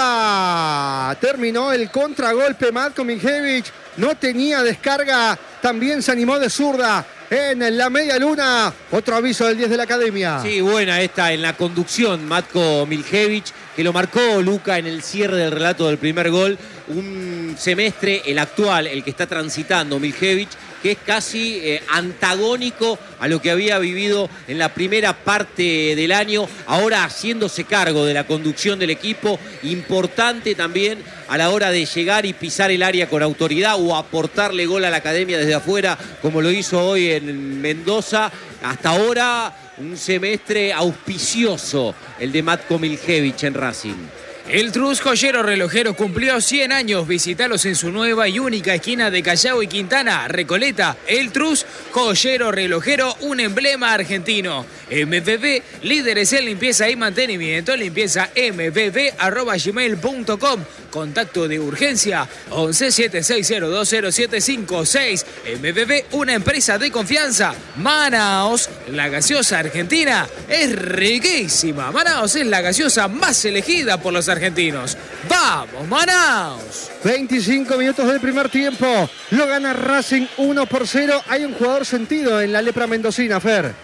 zurda. Terminó el contragolpe. Matko Miljevic no tenía descarga. También se animó de zurda en la media luna. Otro aviso del diez de la Academia. Sí, buena esta en la conducción, Matko Miljevic, que lo marcó Luca en el cierre del relato del primer gol. Un semestre, el actual, el que está transitando Miljevic, que es casi eh, antagónico a lo que había vivido en la primera parte del año, ahora haciéndose cargo de la conducción del equipo, importante también a la hora de llegar y pisar el área con autoridad o aportarle gol a la Academia desde afuera, como lo hizo hoy en Mendoza. Hasta ahora un semestre auspicioso el de Matko Miljevic en Racing. El Trus Joyero Relojero cumplió cien años. Visítalos en su nueva y única esquina de Callao y Quintana, Recoleta. El Trus Joyero Relojero, un emblema argentino. M V B, líderes en limpieza y mantenimiento. Limpieza m v b arroba gmail punto com. Contacto de urgencia once, siete seis cero dos cero siete cinco seis. M V B, una empresa de confianza. Manaos, la gaseosa argentina es riquísima. Manaos es la gaseosa más elegida por los argentinos. ¡Vamos, Manaos! veinticinco minutos del primer tiempo. Lo gana Racing uno por cero. Hay un jugador sentido en la Lepra mendocina, Fer.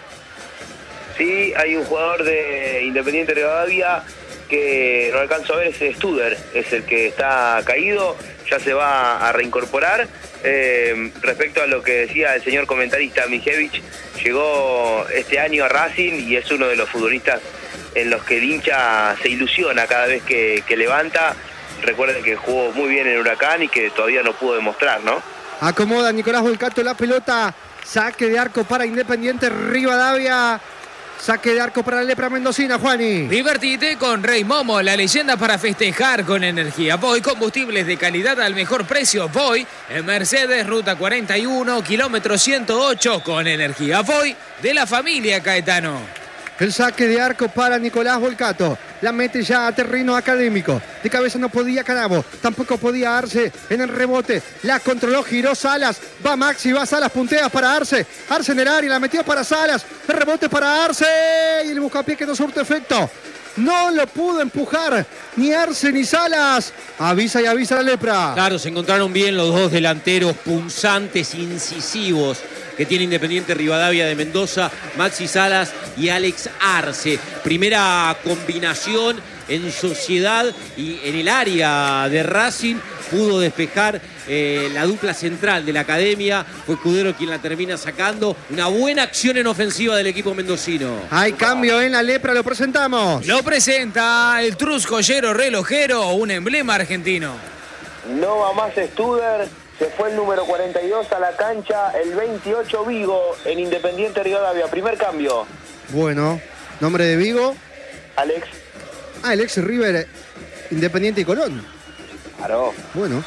Sí, hay un jugador de Independiente Rivadavia que no alcanzo a ver, es Studer, es el que está caído. ya se va a reincorporar. Eh, respecto a lo que decía el señor comentarista, Mijevich llegó este año a Racing y es uno de los futbolistas en los que el hincha se ilusiona cada vez que, que levanta. Recuerden que jugó muy bien en Huracán y que todavía no pudo demostrar, ¿no? Acomoda Nicolás Volcato la pelota. Saque de arco para Independiente Rivadavia. Saque de arco para la lepra mendocina, Juani. Divertite con Rey Momo, la leyenda para festejar con energía. Voy, combustibles de calidad al mejor precio. Voy en Mercedes, ruta cuarenta y uno, kilómetro ciento ocho, con energía. Voy de la familia Caetano. El saque de arco para Nicolás Volcato. La mete ya a terreno académico. De cabeza no podía Canavo. Tampoco podía Arce en el rebote. La controló, giró Salas. Va Maxi, va Salas, puntea para Arce. Arce en el área, la metió para Salas. El rebote para Arce. Y el buscapié que no surte efecto. No lo pudo empujar ni Arce ni Salas. Avisa y avisa la lepra. Claro, se encontraron bien los dos delanteros punzantes, incisivos, que tiene Independiente Rivadavia de Mendoza, Maxi Salas y Alex Arce. Primera combinación en sociedad y en el área de Racing pudo despejar eh, la dupla central de la academia. Fue Escudero quien la termina sacando. Una buena acción en ofensiva del equipo mendocino. Hay cambio en la lepra, lo presentamos. Lo presenta el Trus Joyero Relojero, un emblema argentino. No va más Studer. Se fue el número cuarenta y dos a la cancha, el veintiocho Vigo en Independiente Rivadavia. Primer cambio. Bueno, nombre de Vigo. Alex. Ah, el ex River, Independiente y Colón. Claro. Bueno.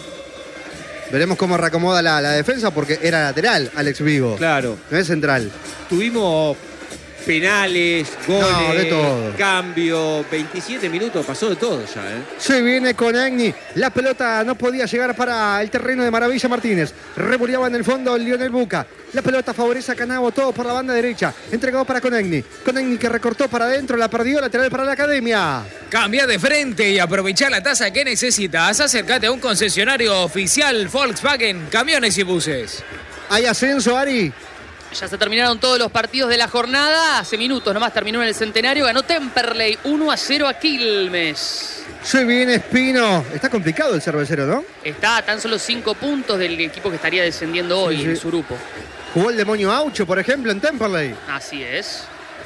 Veremos cómo reacomoda la, la defensa porque era lateral Alex Vigo. Claro. No es central. Tuvimos penales, goles, No, de todo. cambio, veintisiete minutos, pasó de todo ya, ¿eh? Se viene con Agni. La pelota no podía llegar para el terreno de Maravilla Martínez. Rebuleaba en el fondo Lionel Buca. La pelota favorece a Canavo, todo por la banda derecha. Entregado para Conegni. Conegni que recortó para adentro, la perdió, lateral para la academia. Cambia de frente y aprovecha la tasa que necesitas. Acércate a un concesionario oficial Volkswagen, camiones y buses. Hay ascenso, Ari. Ya se terminaron todos los partidos de la jornada. Hace minutos nomás terminó en el Centenario. Ganó Temperley uno a cero a Quilmes. Se viene Espino. Está complicado el cervecero, ¿no? Está a tan solo cinco puntos del equipo que estaría descendiendo hoy Sí, sí. en su grupo. Jugó el demonio Auche, por ejemplo, en Temperley. Así es.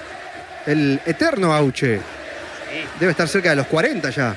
El eterno Auche. Sí. Debe estar cerca de los cuarenta ya.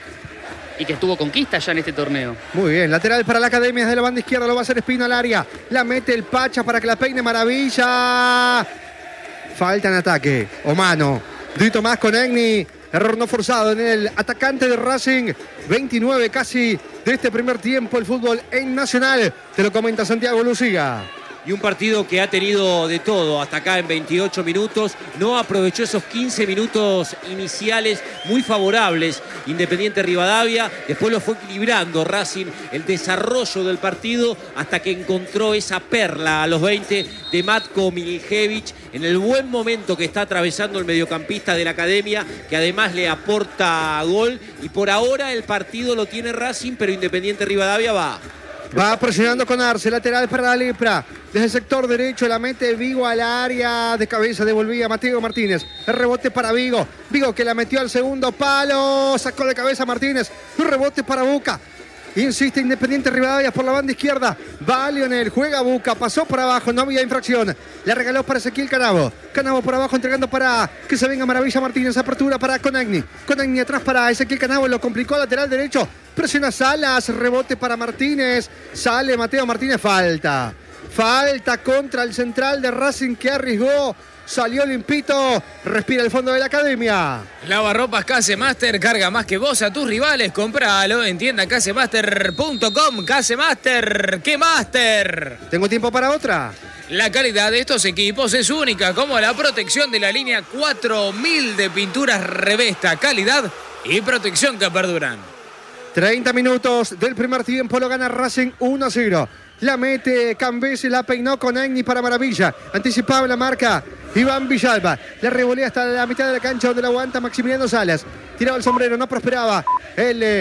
Y que estuvo conquista ya en este torneo. Muy bien, lateral para la academia desde la banda izquierda, lo va a hacer Espino al área. La mete el Pacha para que la peine Maravilla. Falta en ataque, o mano. Dito más con Egni. Error no forzado en el atacante de Racing. veintinueve casi de este primer tiempo el fútbol en Nacional. Te lo comenta Santiago Luciga. Y un partido que ha tenido de todo hasta acá en veintiocho minutos. No aprovechó esos quince minutos iniciales muy favorables Independiente Rivadavia. Después lo fue equilibrando Racing el desarrollo del partido hasta que encontró esa perla a los veinte de Matko Miljevich en el buen momento que está atravesando el mediocampista de la academia, que además le aporta gol. Y por ahora el partido lo tiene Racing, pero Independiente Rivadavia va. Va presionando con Arce, lateral para la lepra. Desde el sector derecho la mete Vigo al área. De cabeza devolvía Mateo Martínez. El rebote para Vigo. Vigo que la metió al segundo palo. Sacó de cabeza Martínez. Un rebote para Buca. Insiste Independiente Rivadavia por la banda izquierda. Va Lionel, juega Buca, pasó por abajo, no había infracción. Le regaló para Ezequiel Canavo. Canavo por abajo entregando para que se venga Maravilla Martínez. Apertura para Conagni. Conagni atrás para Ezequiel Canavo, lo complicó lateral derecho. Presiona Salas, rebote para Martínez. Sale Mateo Martínez, falta. Falta contra el central de Racing que arriesgó. Salió limpito, respira el fondo de la academia. Lavarropas Casemaster, carga más que vos a tus rivales. Compralo en tienda casemaster punto com. Casemaster, ¡qué master! ¿Tengo tiempo para otra? La calidad de estos equipos es única, como la protección de la línea cuatro mil de pinturas Revesta. Calidad y protección que perduran. treinta minutos del primer tiempo, lo gana Racing uno a cero. La mete Cambese, la peinó con Agni para Maravilla. Anticipaba la marca Iván Villalba. La revolea hasta la mitad de la cancha donde la aguanta Maximiliano Salas. Tiraba el sombrero, no prosperaba. El eh,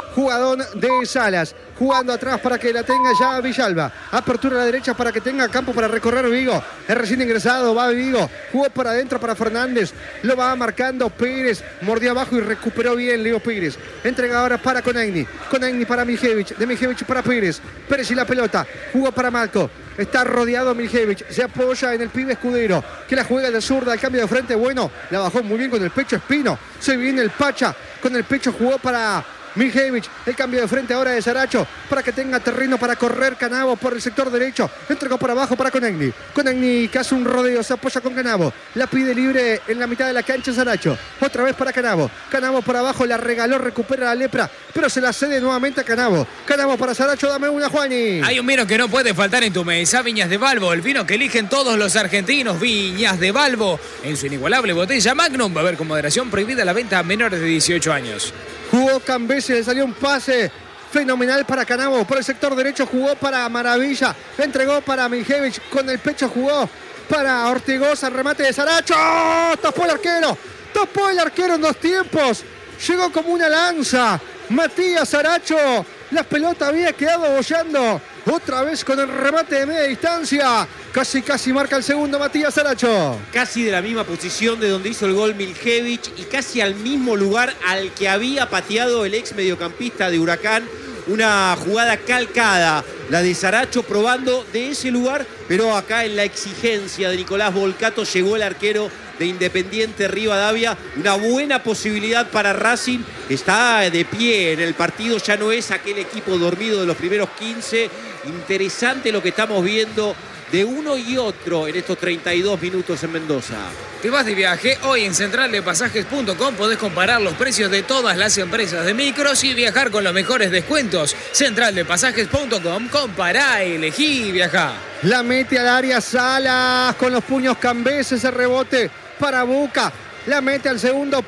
Jugadón de Salas. Jugando atrás para que la tenga ya Villalba. Apertura a la derecha para que tenga campo para recorrer Vigo. Es recién ingresado, va Vigo. Jugó para adentro para Fernández. Lo va marcando Pérez. Mordió abajo y recuperó bien Leo Pérez. Entrega ahora para Konagni. Konagni para Miljevich. De Miljevich para Pérez. Pérez y la pelota. Jugó para Malco. Está rodeado Miljevich. Se apoya en el pibe Escudero. Que la juega de zurda. El cambio de frente bueno. La bajó muy bien con el pecho Espino. Se viene el Pacha. Con el pecho jugó para Miljevich, el cambio de frente ahora de Saracho para que tenga terreno para correr Canavo por el sector derecho, entregó por abajo para Konagni, Konagni que hace un rodeo, se apoya con Canavo, la pide libre en la mitad de la cancha Saracho, otra vez para Canavo, Canavo por abajo, la regaló, recupera la lepra, pero se la cede nuevamente a Canavo, Canavo para Saracho, dame una Juani. Hay un vino que no puede faltar en tu mesa, Viñas de Balbo, el vino que eligen todos los argentinos, Viñas de Balbo, en su inigualable botella Magnum, va a haber con moderación prohibida la venta a menores de dieciocho años. Jugó Cambese, le salió un pase fenomenal para Canavo. Por el sector derecho jugó para Maravilla. Entregó para Miljevich. Con el pecho jugó para Ortigosa. Remate de Saracho. Tapó el arquero. Tapó el arquero en dos tiempos. Llegó como una lanza. Matías Saracho. La pelota había quedado bollando. Otra vez con el remate de media distancia. Casi, casi marca el segundo Matías Saracho. Casi de la misma posición de donde hizo el gol Miljevich y casi al mismo lugar al que había pateado el ex mediocampista de Huracán. Una jugada calcada, la de Saracho probando de ese lugar, pero acá en la exigencia de Nicolás Volcato llegó el arquero de Independiente Rivadavia. Una buena posibilidad para Racing. Está de pie en el partido, ya no es aquel equipo dormido de los primeros quince. Interesante lo que estamos viendo de uno y otro en estos treinta y dos minutos en Mendoza. Te vas de viaje, hoy en central de pasajes punto com podés comparar los precios de todas las empresas de micros y viajar con los mejores descuentos. central de pasajes punto com, compará, elegí y viajá. La mete al área Salas con los puños Cambese, ese rebote para Buca. La mete al segundo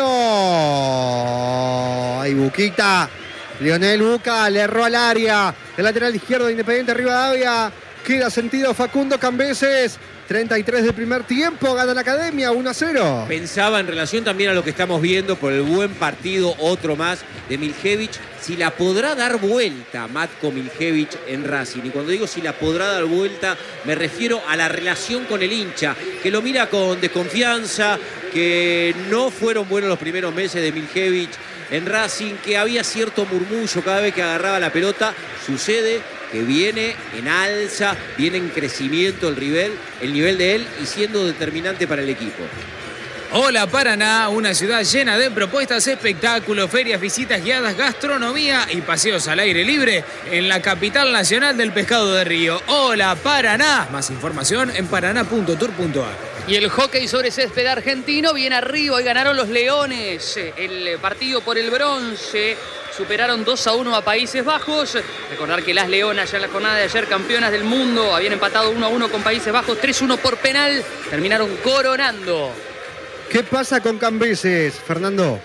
palo. Ay, Buquita. Lionel Buca le erró al área. El lateral izquierdo de Independiente Rivadavia. Queda sentido Facundo Cambeses. treinta y tres del primer tiempo, gana la Academia uno a cero. Pensaba en relación también a lo que estamos viendo por el buen partido, otro más de Miljevich, si la podrá dar vuelta Matko Miljevich en Racing. Y cuando digo si la podrá dar vuelta, me refiero a la relación con el hincha, que lo mira con desconfianza, que no fueron buenos los primeros meses de Miljevich en Racing, que había cierto murmullo cada vez que agarraba la pelota. Sucede que viene en alza, viene en crecimiento el nivel, el nivel de él y siendo determinante para el equipo. Hola Paraná, una ciudad llena de propuestas, espectáculos, ferias, visitas guiadas, gastronomía y paseos al aire libre en la capital nacional del pescado de río. Hola Paraná, más información en paraná punto tour punto a r. Y el hockey sobre césped argentino viene arriba y ganaron los Leones. El partido por el bronce. Superaron dos a uno a Países Bajos. Recordar que las Leonas ya en la jornada de ayer, campeonas del mundo, habían empatado uno a uno con Países Bajos, tres uno por penal. Terminaron coronando. ¿Qué pasa con Cambeses, Fernando?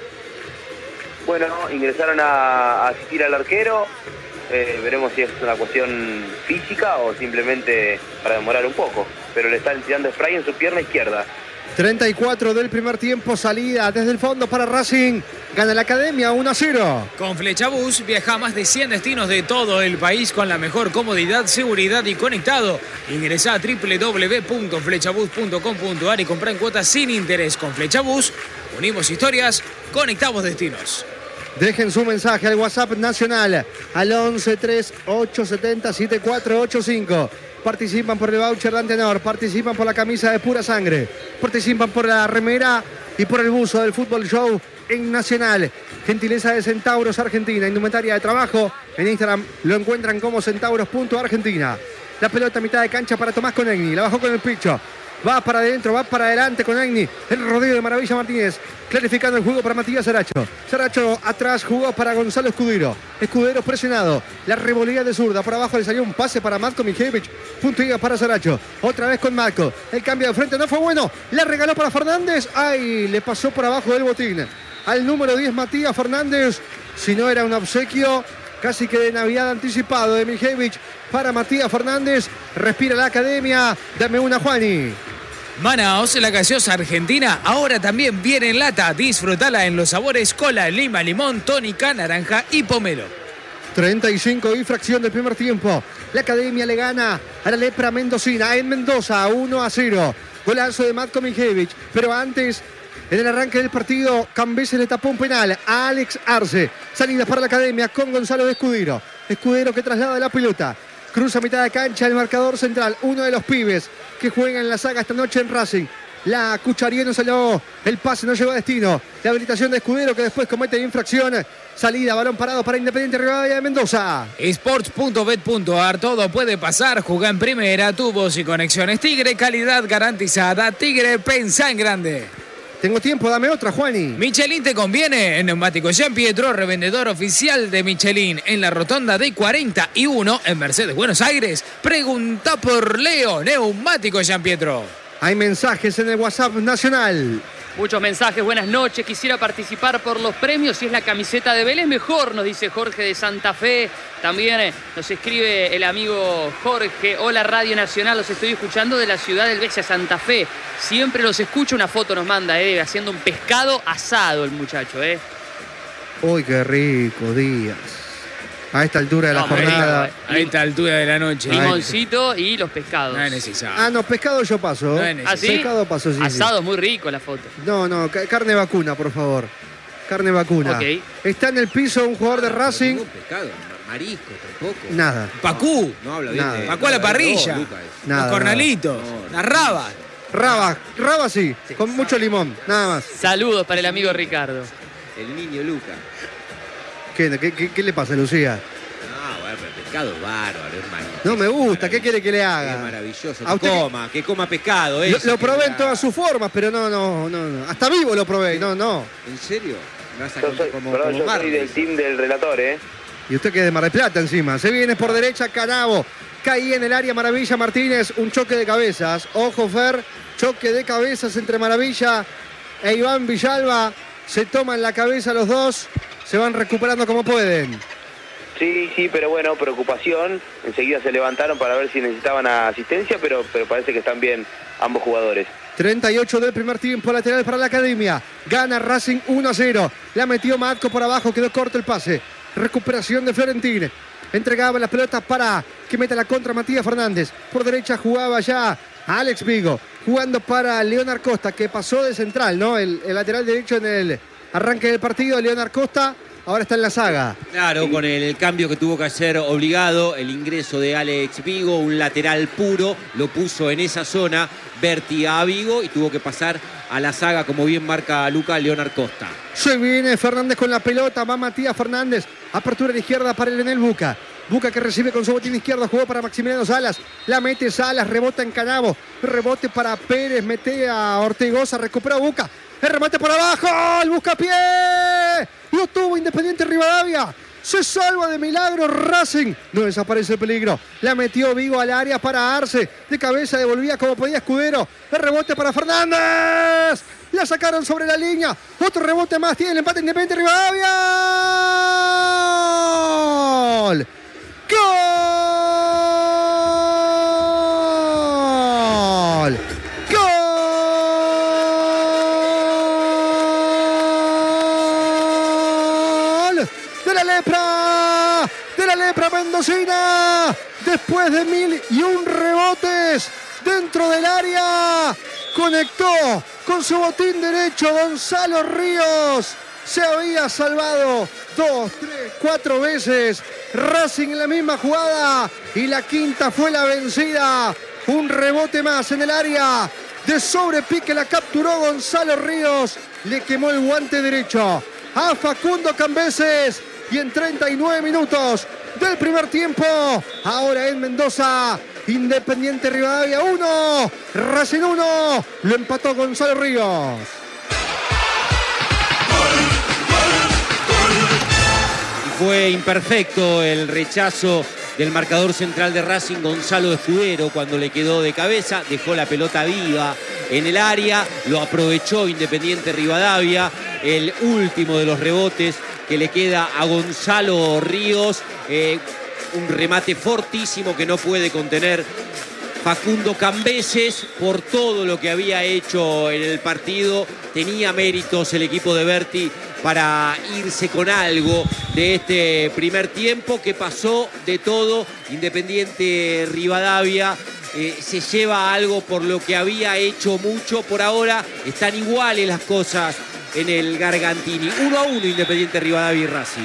Bueno, ingresaron a, a asistir al arquero. Eh, veremos si es una cuestión física o simplemente para demorar un poco. Pero le están tirando spray en su pierna izquierda. treinta y cuatro del primer tiempo, salida desde el fondo para Racing. Gana la Academia uno a cero. Con Flechabús viaja a más de cien destinos de todo el país con la mejor comodidad, seguridad y conectado. Ingresá a doble u doble u doble u punto flechabús punto com punto a r y comprá en cuotas sin interés. Con Flechabús unimos historias, conectamos destinos. Dejen su mensaje al WhatsApp nacional al once tres ocho siete cero siete cuatro ocho cinco. Participan por el voucher de Antenor, participan por la camisa de Pura Sangre, participan por la remera y por el buzo del Fútbol Show en Nacional. Gentileza de Centauros Argentina, indumentaria de trabajo. En Instagram lo encuentran como centauros punto argentina. La pelota a mitad de cancha para Tomás Konagni, la bajó con el picho. Va para adentro, va para adelante con Konagni. El rodeo de Maravilla Martínez. Clarificando el juego para Matías Saracho. Saracho atrás jugó para Gonzalo Escudero. Escudero presionado. La revolía de zurda. Por abajo le salió un pase para Matko Miljevich. Puntiga para Saracho. Otra vez con Matko. El cambio de frente no fue bueno. La regaló para Fernández. Ay, le pasó por abajo del botín. Al número diez Matías Fernández. Si no era un obsequio, casi que de Navidad anticipado de Miljevich para Matías Fernández. Respira la Academia. Dame una, Juani. Manaos, la gaseosa argentina, ahora también viene en lata. Disfrutala en los sabores cola, lima, limón, tónica, naranja y pomelo. treinta y cinco y fracción del primer tiempo. La Academia le gana a la Lepra Mendocina en Mendoza, uno a cero. Golazo de Matko Mijevich. Pero antes, en el arranque del partido, Cambeses le tapó un penal a Alex Arce. Salida para la Academia con Gonzalo de Escudero. Escudero que traslada la pelota. Cruza a mitad de cancha el marcador central. Uno de los pibes que juegan en la saga esta noche en Racing. La cucharía no salió, el pase no llegó a destino. La habilitación de Escudero que después comete infracción. Salida, balón parado para Independiente Rivadavia de Mendoza. Sports punto bet punto ar, todo puede pasar. Jugá en primera, tubos y conexiones Tigre, calidad garantizada. Tigre, pensá en grande. Tengo tiempo, dame otra, Juani. Michelin te conviene. En Neumáticos Jean Pietro, revendedor oficial de Michelin en la rotonda de cuarenta y uno en Mercedes, Buenos Aires. Pregunta por Leo, Neumáticos Jean Pietro. Hay mensajes en el WhatsApp nacional. Muchos mensajes, buenas noches. Quisiera participar por los premios. Si es la camiseta de Vélez, mejor, nos dice Jorge de Santa Fe. También eh, nos escribe el amigo Jorge. Hola Radio Nacional, los estoy escuchando de la ciudad del Bella Santa Fe. Siempre los escucho, una foto nos manda, eh, haciendo un pescado asado el muchacho, eh. Uy, qué rico, Díaz. A esta altura de la No, jornada. rico, A esta altura de la noche. Limoncito y los pescados. No es necesario. Ah, no, pescado yo paso. No es necesario. ¿Ah, sí? Pescado paso, sí, sí. Asado es muy rico la foto. No, no, ca- carne vacuna, por favor. Carne vacuna. Ok. Está en el piso un jugador de Racing. Ningún pescado, marisco tampoco. Nada. Pacú. No habla bien Nada. de... Pacú a la no habla de parrilla. vos, Lucas. Nada, Los cornalitos. nada. No, Las rabas. Raba, raba sí, con mucho limón, nada más. Saludos para el amigo Ricardo. El niño Lucas. ¿Qué, qué, qué- qué le pasa, Lucía? No, bueno, pero el pescado es bárbaro, hermano. No me gusta, ¿qué quiere que le Es haga? maravilloso. A Que usted que- coma, que coma pescado. Lo, eso, lo que probé en la- todas sus formas, pero no, no, no, no. Hasta vivo lo probé, no, no. ¿En serio? ¿Me vas a Yo contar soy, como, perdón, como yo soy Marley? del team del relator, ¿eh? Y usted que es de Mar del Plata encima. Se viene por derecha Canavo. Caí en el área Maravilla Martínez. Un choque de cabezas. Ojo, Fer. Choque de cabezas entre Maravilla e Iván Villalba. Se toman la cabeza los dos. Se van recuperando como pueden. Sí, sí, pero bueno, preocupación. Enseguida se levantaron para ver si necesitaban asistencia, pero, pero parece que están bien ambos jugadores. treinta y ocho del primer tiempo, lateral para la Academia. Gana Racing uno a cero. La metió Matko por abajo, quedó corto el pase. Recuperación de Florentín. Entregaba las pelotas para que meta la contra Matías Fernández. Por derecha jugaba ya Alex Vigo. Jugando para Leonard Costa, que pasó de central, ¿no? El, el lateral derecho en el arranque del partido. Leonard Costa ahora está en la saga. Claro, con el, el cambio que tuvo que hacer obligado, el ingreso de Alex Vigo, un lateral puro, lo puso en esa zona, Berti a Vigo y tuvo que pasar a la saga, como bien marca Luca, Leonard Costa. Se viene Fernández con la pelota, va Matías Fernández. Apertura a la izquierda para el Enel Buca. Buca que recibe con su botín izquierdo, jugó para Maximiliano Salas. La mete Salas, rebota en Canavo. Rebote para Pérez, mete a Ortegoza, recupera Buca. El remate por abajo, el buscapié. Lo tuvo Independiente Rivadavia. Se salva de milagro Racing. No desaparece el peligro. La metió Vigo al área para Arce. De cabeza devolvía como podía Escudero. El rebote para Fernández. La sacaron sobre la línea. Otro rebote más. Tiene el empate Independiente Rivadavia. ¡Gol! ¡Gol! ¡Gol! De la Lepra. De la Lepra mendocina. Después de mil y un rebotes dentro del área. Conectó con su botín derecho Gonzalo Ríos. Se había salvado dos, tres, cuatro veces. Racing en la misma jugada. Y la quinta fue la vencida. Un rebote más en el área. De sobrepique la capturó Gonzalo Ríos. Le quemó el guante derecho a Facundo Cambeses. Y en treinta y nueve minutos del primer tiempo, ahora en Mendoza, Independiente Rivadavia uno, Racing uno, lo empató Gonzalo Ríos. Y fue imperfecto el rechazo del marcador central de Racing, Gonzalo Escudero, cuando le quedó de cabeza, dejó la pelota viva en el área, lo aprovechó Independiente Rivadavia, el último de los rebotes que le queda a Gonzalo Ríos, eh, un remate fortísimo que no puede contener Facundo Cambeses, por todo lo que había hecho en el partido. Tenía méritos el equipo de Berti para irse con algo de este primer tiempo, que pasó de todo. Independiente Rivadavia eh, se lleva algo por lo que había hecho mucho. Por ahora están iguales las cosas en el Gargantini. uno a uno Independiente Rivadavia y Racing.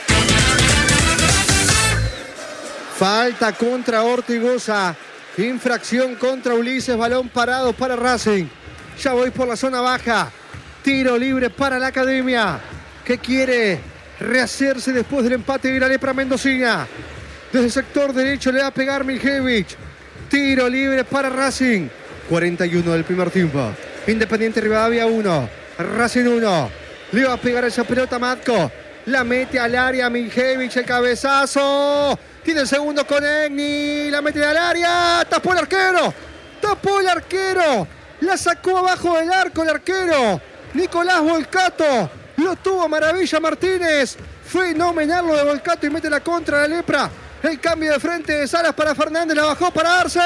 Falta contra Ortigosa. Infracción contra Ulises. Balón parado para Racing. Ya voy por la zona baja. Tiro libre para la Academia, que quiere rehacerse después del empate de la Lepra mendocina. Desde el sector derecho le va a pegar Miljevich. Tiro libre para Racing. cuarenta y uno del primer tiempo. Independiente Rivadavia uno. Racing uno. Le va a pegar esa pelota Matko. La mete al área Miljevich, el cabezazo. Tiene el segundo con Egni. La mete al área. Tapó el arquero. Tapó el arquero. La sacó abajo del arco el arquero. Nicolás Volcato. Lo tuvo Maravilla Martínez. Fenomenal lo de Volcato y mete la contra la Lepra. El cambio de frente de Salas para Fernández. La bajó para Arce.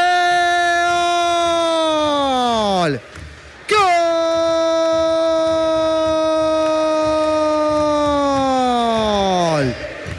¡Gol! ¡Gol!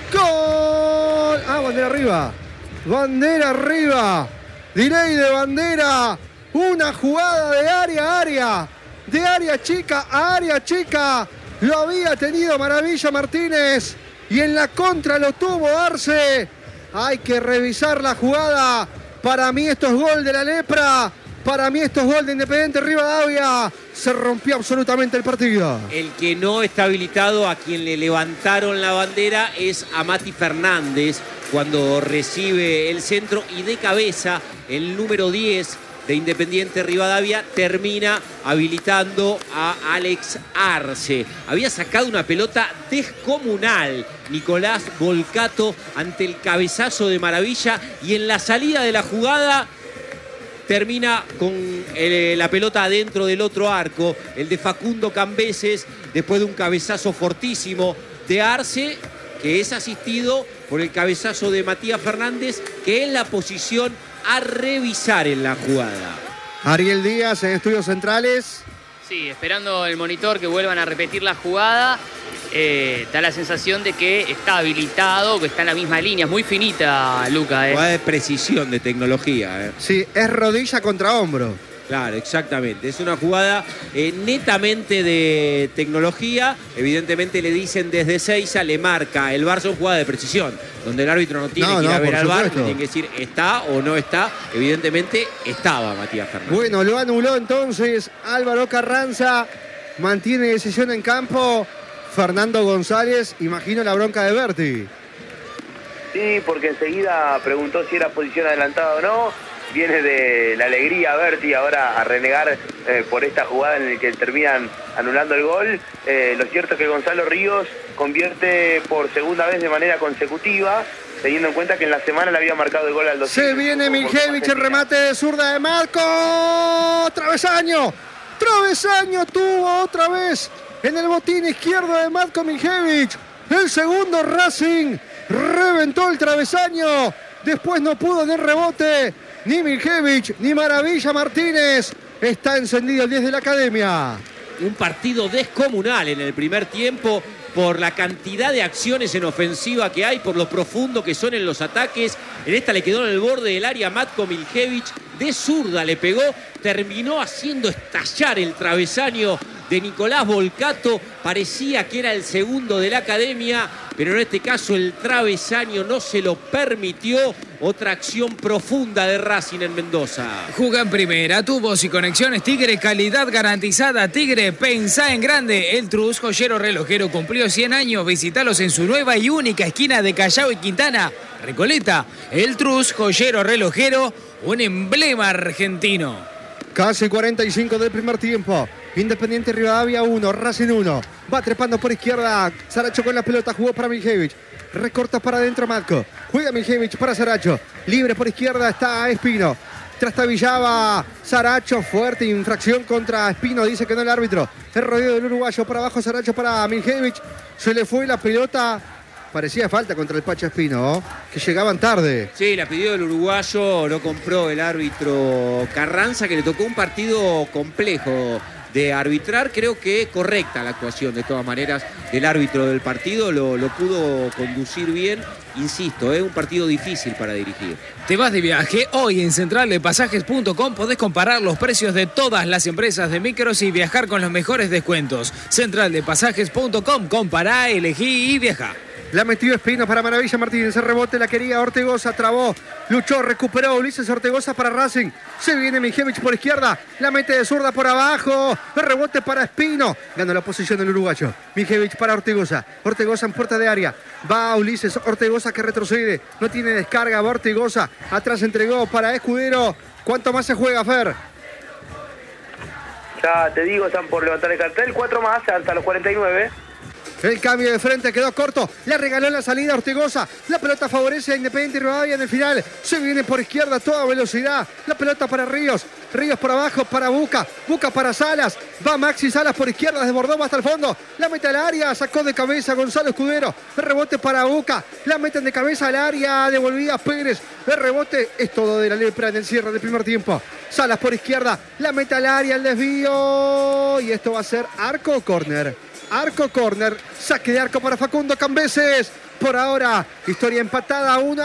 ¡Gol! Ah, bandera arriba. Bandera arriba. Delay de bandera. Una jugada de área a área. De área chica a área chica. Lo había tenido Maravilla Martínez. Y en la contra lo tuvo Arce. Hay que revisar la jugada. Para mí esto es gol de la Lepra. Para mí esto es gol de Independiente Rivadavia. Se rompió absolutamente el partido. El que no está habilitado, a quien le levantaron la bandera, es a Mati Fernández cuando recibe el centro. Y de cabeza, el número diez de Independiente Rivadavia termina habilitando a Alex Arce. Había sacado una pelota descomunal Nicolás Volcato ante el cabezazo de Maravilla, y en la salida de la jugada termina con el, la pelota adentro del otro arco, el de Facundo Cambeses, después de un cabezazo fortísimo de Arce, que es asistido por el cabezazo de Matías Fernández, que es la posición a revisar en la jugada. Ariel Díaz en Estudios Centrales. Sí, esperando el monitor que vuelvan a repetir la jugada. Eh, da la sensación de que está habilitado, que está en la misma línea. Es muy finita, Luca. Eh. Jugada de precisión, de tecnología. Eh. Sí, es rodilla contra hombro. Claro, exactamente. Es una jugada eh, netamente de tecnología. Evidentemente le dicen desde Seiza, le marca el V A R. Son jugadas de precisión, donde el árbitro no tiene no, que ir no, a ver al V A R, tiene que decir está o no está. Evidentemente estaba Matías Fernández. Bueno, lo anuló entonces Álvaro Carranza. Mantiene decisión en campo Fernando González. Imagino la bronca de Berti. Sí, porque enseguida preguntó si era posición adelantada o no. Viene de la alegría Berti ahora a renegar eh, por esta jugada en la que terminan anulando el gol. Eh, lo cierto es que Gonzalo Ríos convierte por segunda vez de manera consecutiva, teniendo en cuenta que en la semana le había marcado el gol al dos. Se viene Miljevich, el remate de zurda de Marco. Travesaño. Travesaño tuvo otra vez en el botín izquierdo de Marco Miljevich. El segundo Racing reventó el travesaño. Después no pudo en el rebote ni Miljevich ni Maravilla Martínez. Está encendido el diez de la Academia. Un partido descomunal en el primer tiempo por la cantidad de acciones en ofensiva que hay, por lo profundo que son en los ataques. En esta le quedó en el borde del área Matko Miljevich. De zurda le pegó, terminó haciendo estallar el travesaño de Nicolás Volcato. Parecía que era el segundo de la Academia, pero en este caso el travesaño no se lo permitió. Otra acción profunda de Racing en Mendoza. Juga en primera, tubos y conexiones Tigre, calidad garantizada. Tigre, pensá en grande. El Trus, joyero relojero, cumplió cien años. Visítalos en su nueva y única esquina de Callao y Quintana, Recoleta. El Trus, joyero relojero, un emblema argentino. Casi cuarenta y cinco del primer tiempo. Independiente Rivadavia uno, Racing uno. Va trepando por izquierda. Saracho con la pelota, jugó para Miljevich. Recorta para adentro Matko. Juega Miljevich para Saracho. Libre por izquierda está Espino. Trastabillaba Saracho. Fuerte infracción contra Espino. Dice que no el árbitro. El rodeo del uruguayo para abajo. Saracho para Miljevich. Se le fue la pelota Parecía falta contra el Pacha Espino, que llegaban tarde. Sí, la pidió el uruguayo, no compró el árbitro Carranza, que le tocó un partido complejo de arbitrar. Creo que correcta la actuación, de todas maneras, del árbitro del partido. Lo, lo pudo conducir bien. Insisto, es un partido difícil para dirigir. Te vas de viaje. Hoy en central de pasajes punto com podés comparar los precios de todas las empresas de micros y viajar con los mejores descuentos. central de pasajes punto com. Compará, elegí y viajá. La metió Espino para Maravilla Martínez. El rebote la quería Ortegoza. Trabó. Luchó. Recuperó Ulises Ortegoza para Racing. Se viene Mijevich por izquierda. La mete de zurda por abajo. El rebote para Espino. Ganó la posición del uruguayo. Mijevich para Ortegoza. Ortegoza en puerta de área. Va Ulises Ortegoza que retrocede. No tiene descarga. Va Ortegoza. Atrás entregó para Escudero. ¿Cuánto más se juega, Fer? Ya te digo, están por levantar el cartel. Cuatro más hasta los cuarenta y nueve. El cambio de frente quedó corto. La regaló en la salida Ortegoza. La pelota favorece a Independiente Rivadavia en el final. Se viene por izquierda a toda velocidad. La pelota para Ríos. Ríos por abajo para Buca. Buca para Salas. Va Maxi Salas por izquierda. Desbordó hasta el fondo. La mete al área. Sacó de cabeza Gonzalo Escudero. El rebote para Buca. La meten de cabeza al área. Devolvía Pérez. El rebote es todo de la lepra en el cierre del primer tiempo. Salas por izquierda. La mete al área. El desvío. Y esto va a ser arco o córner. Arco, córner, saque de arco para Facundo Cambeses. Por ahora, historia empatada a una.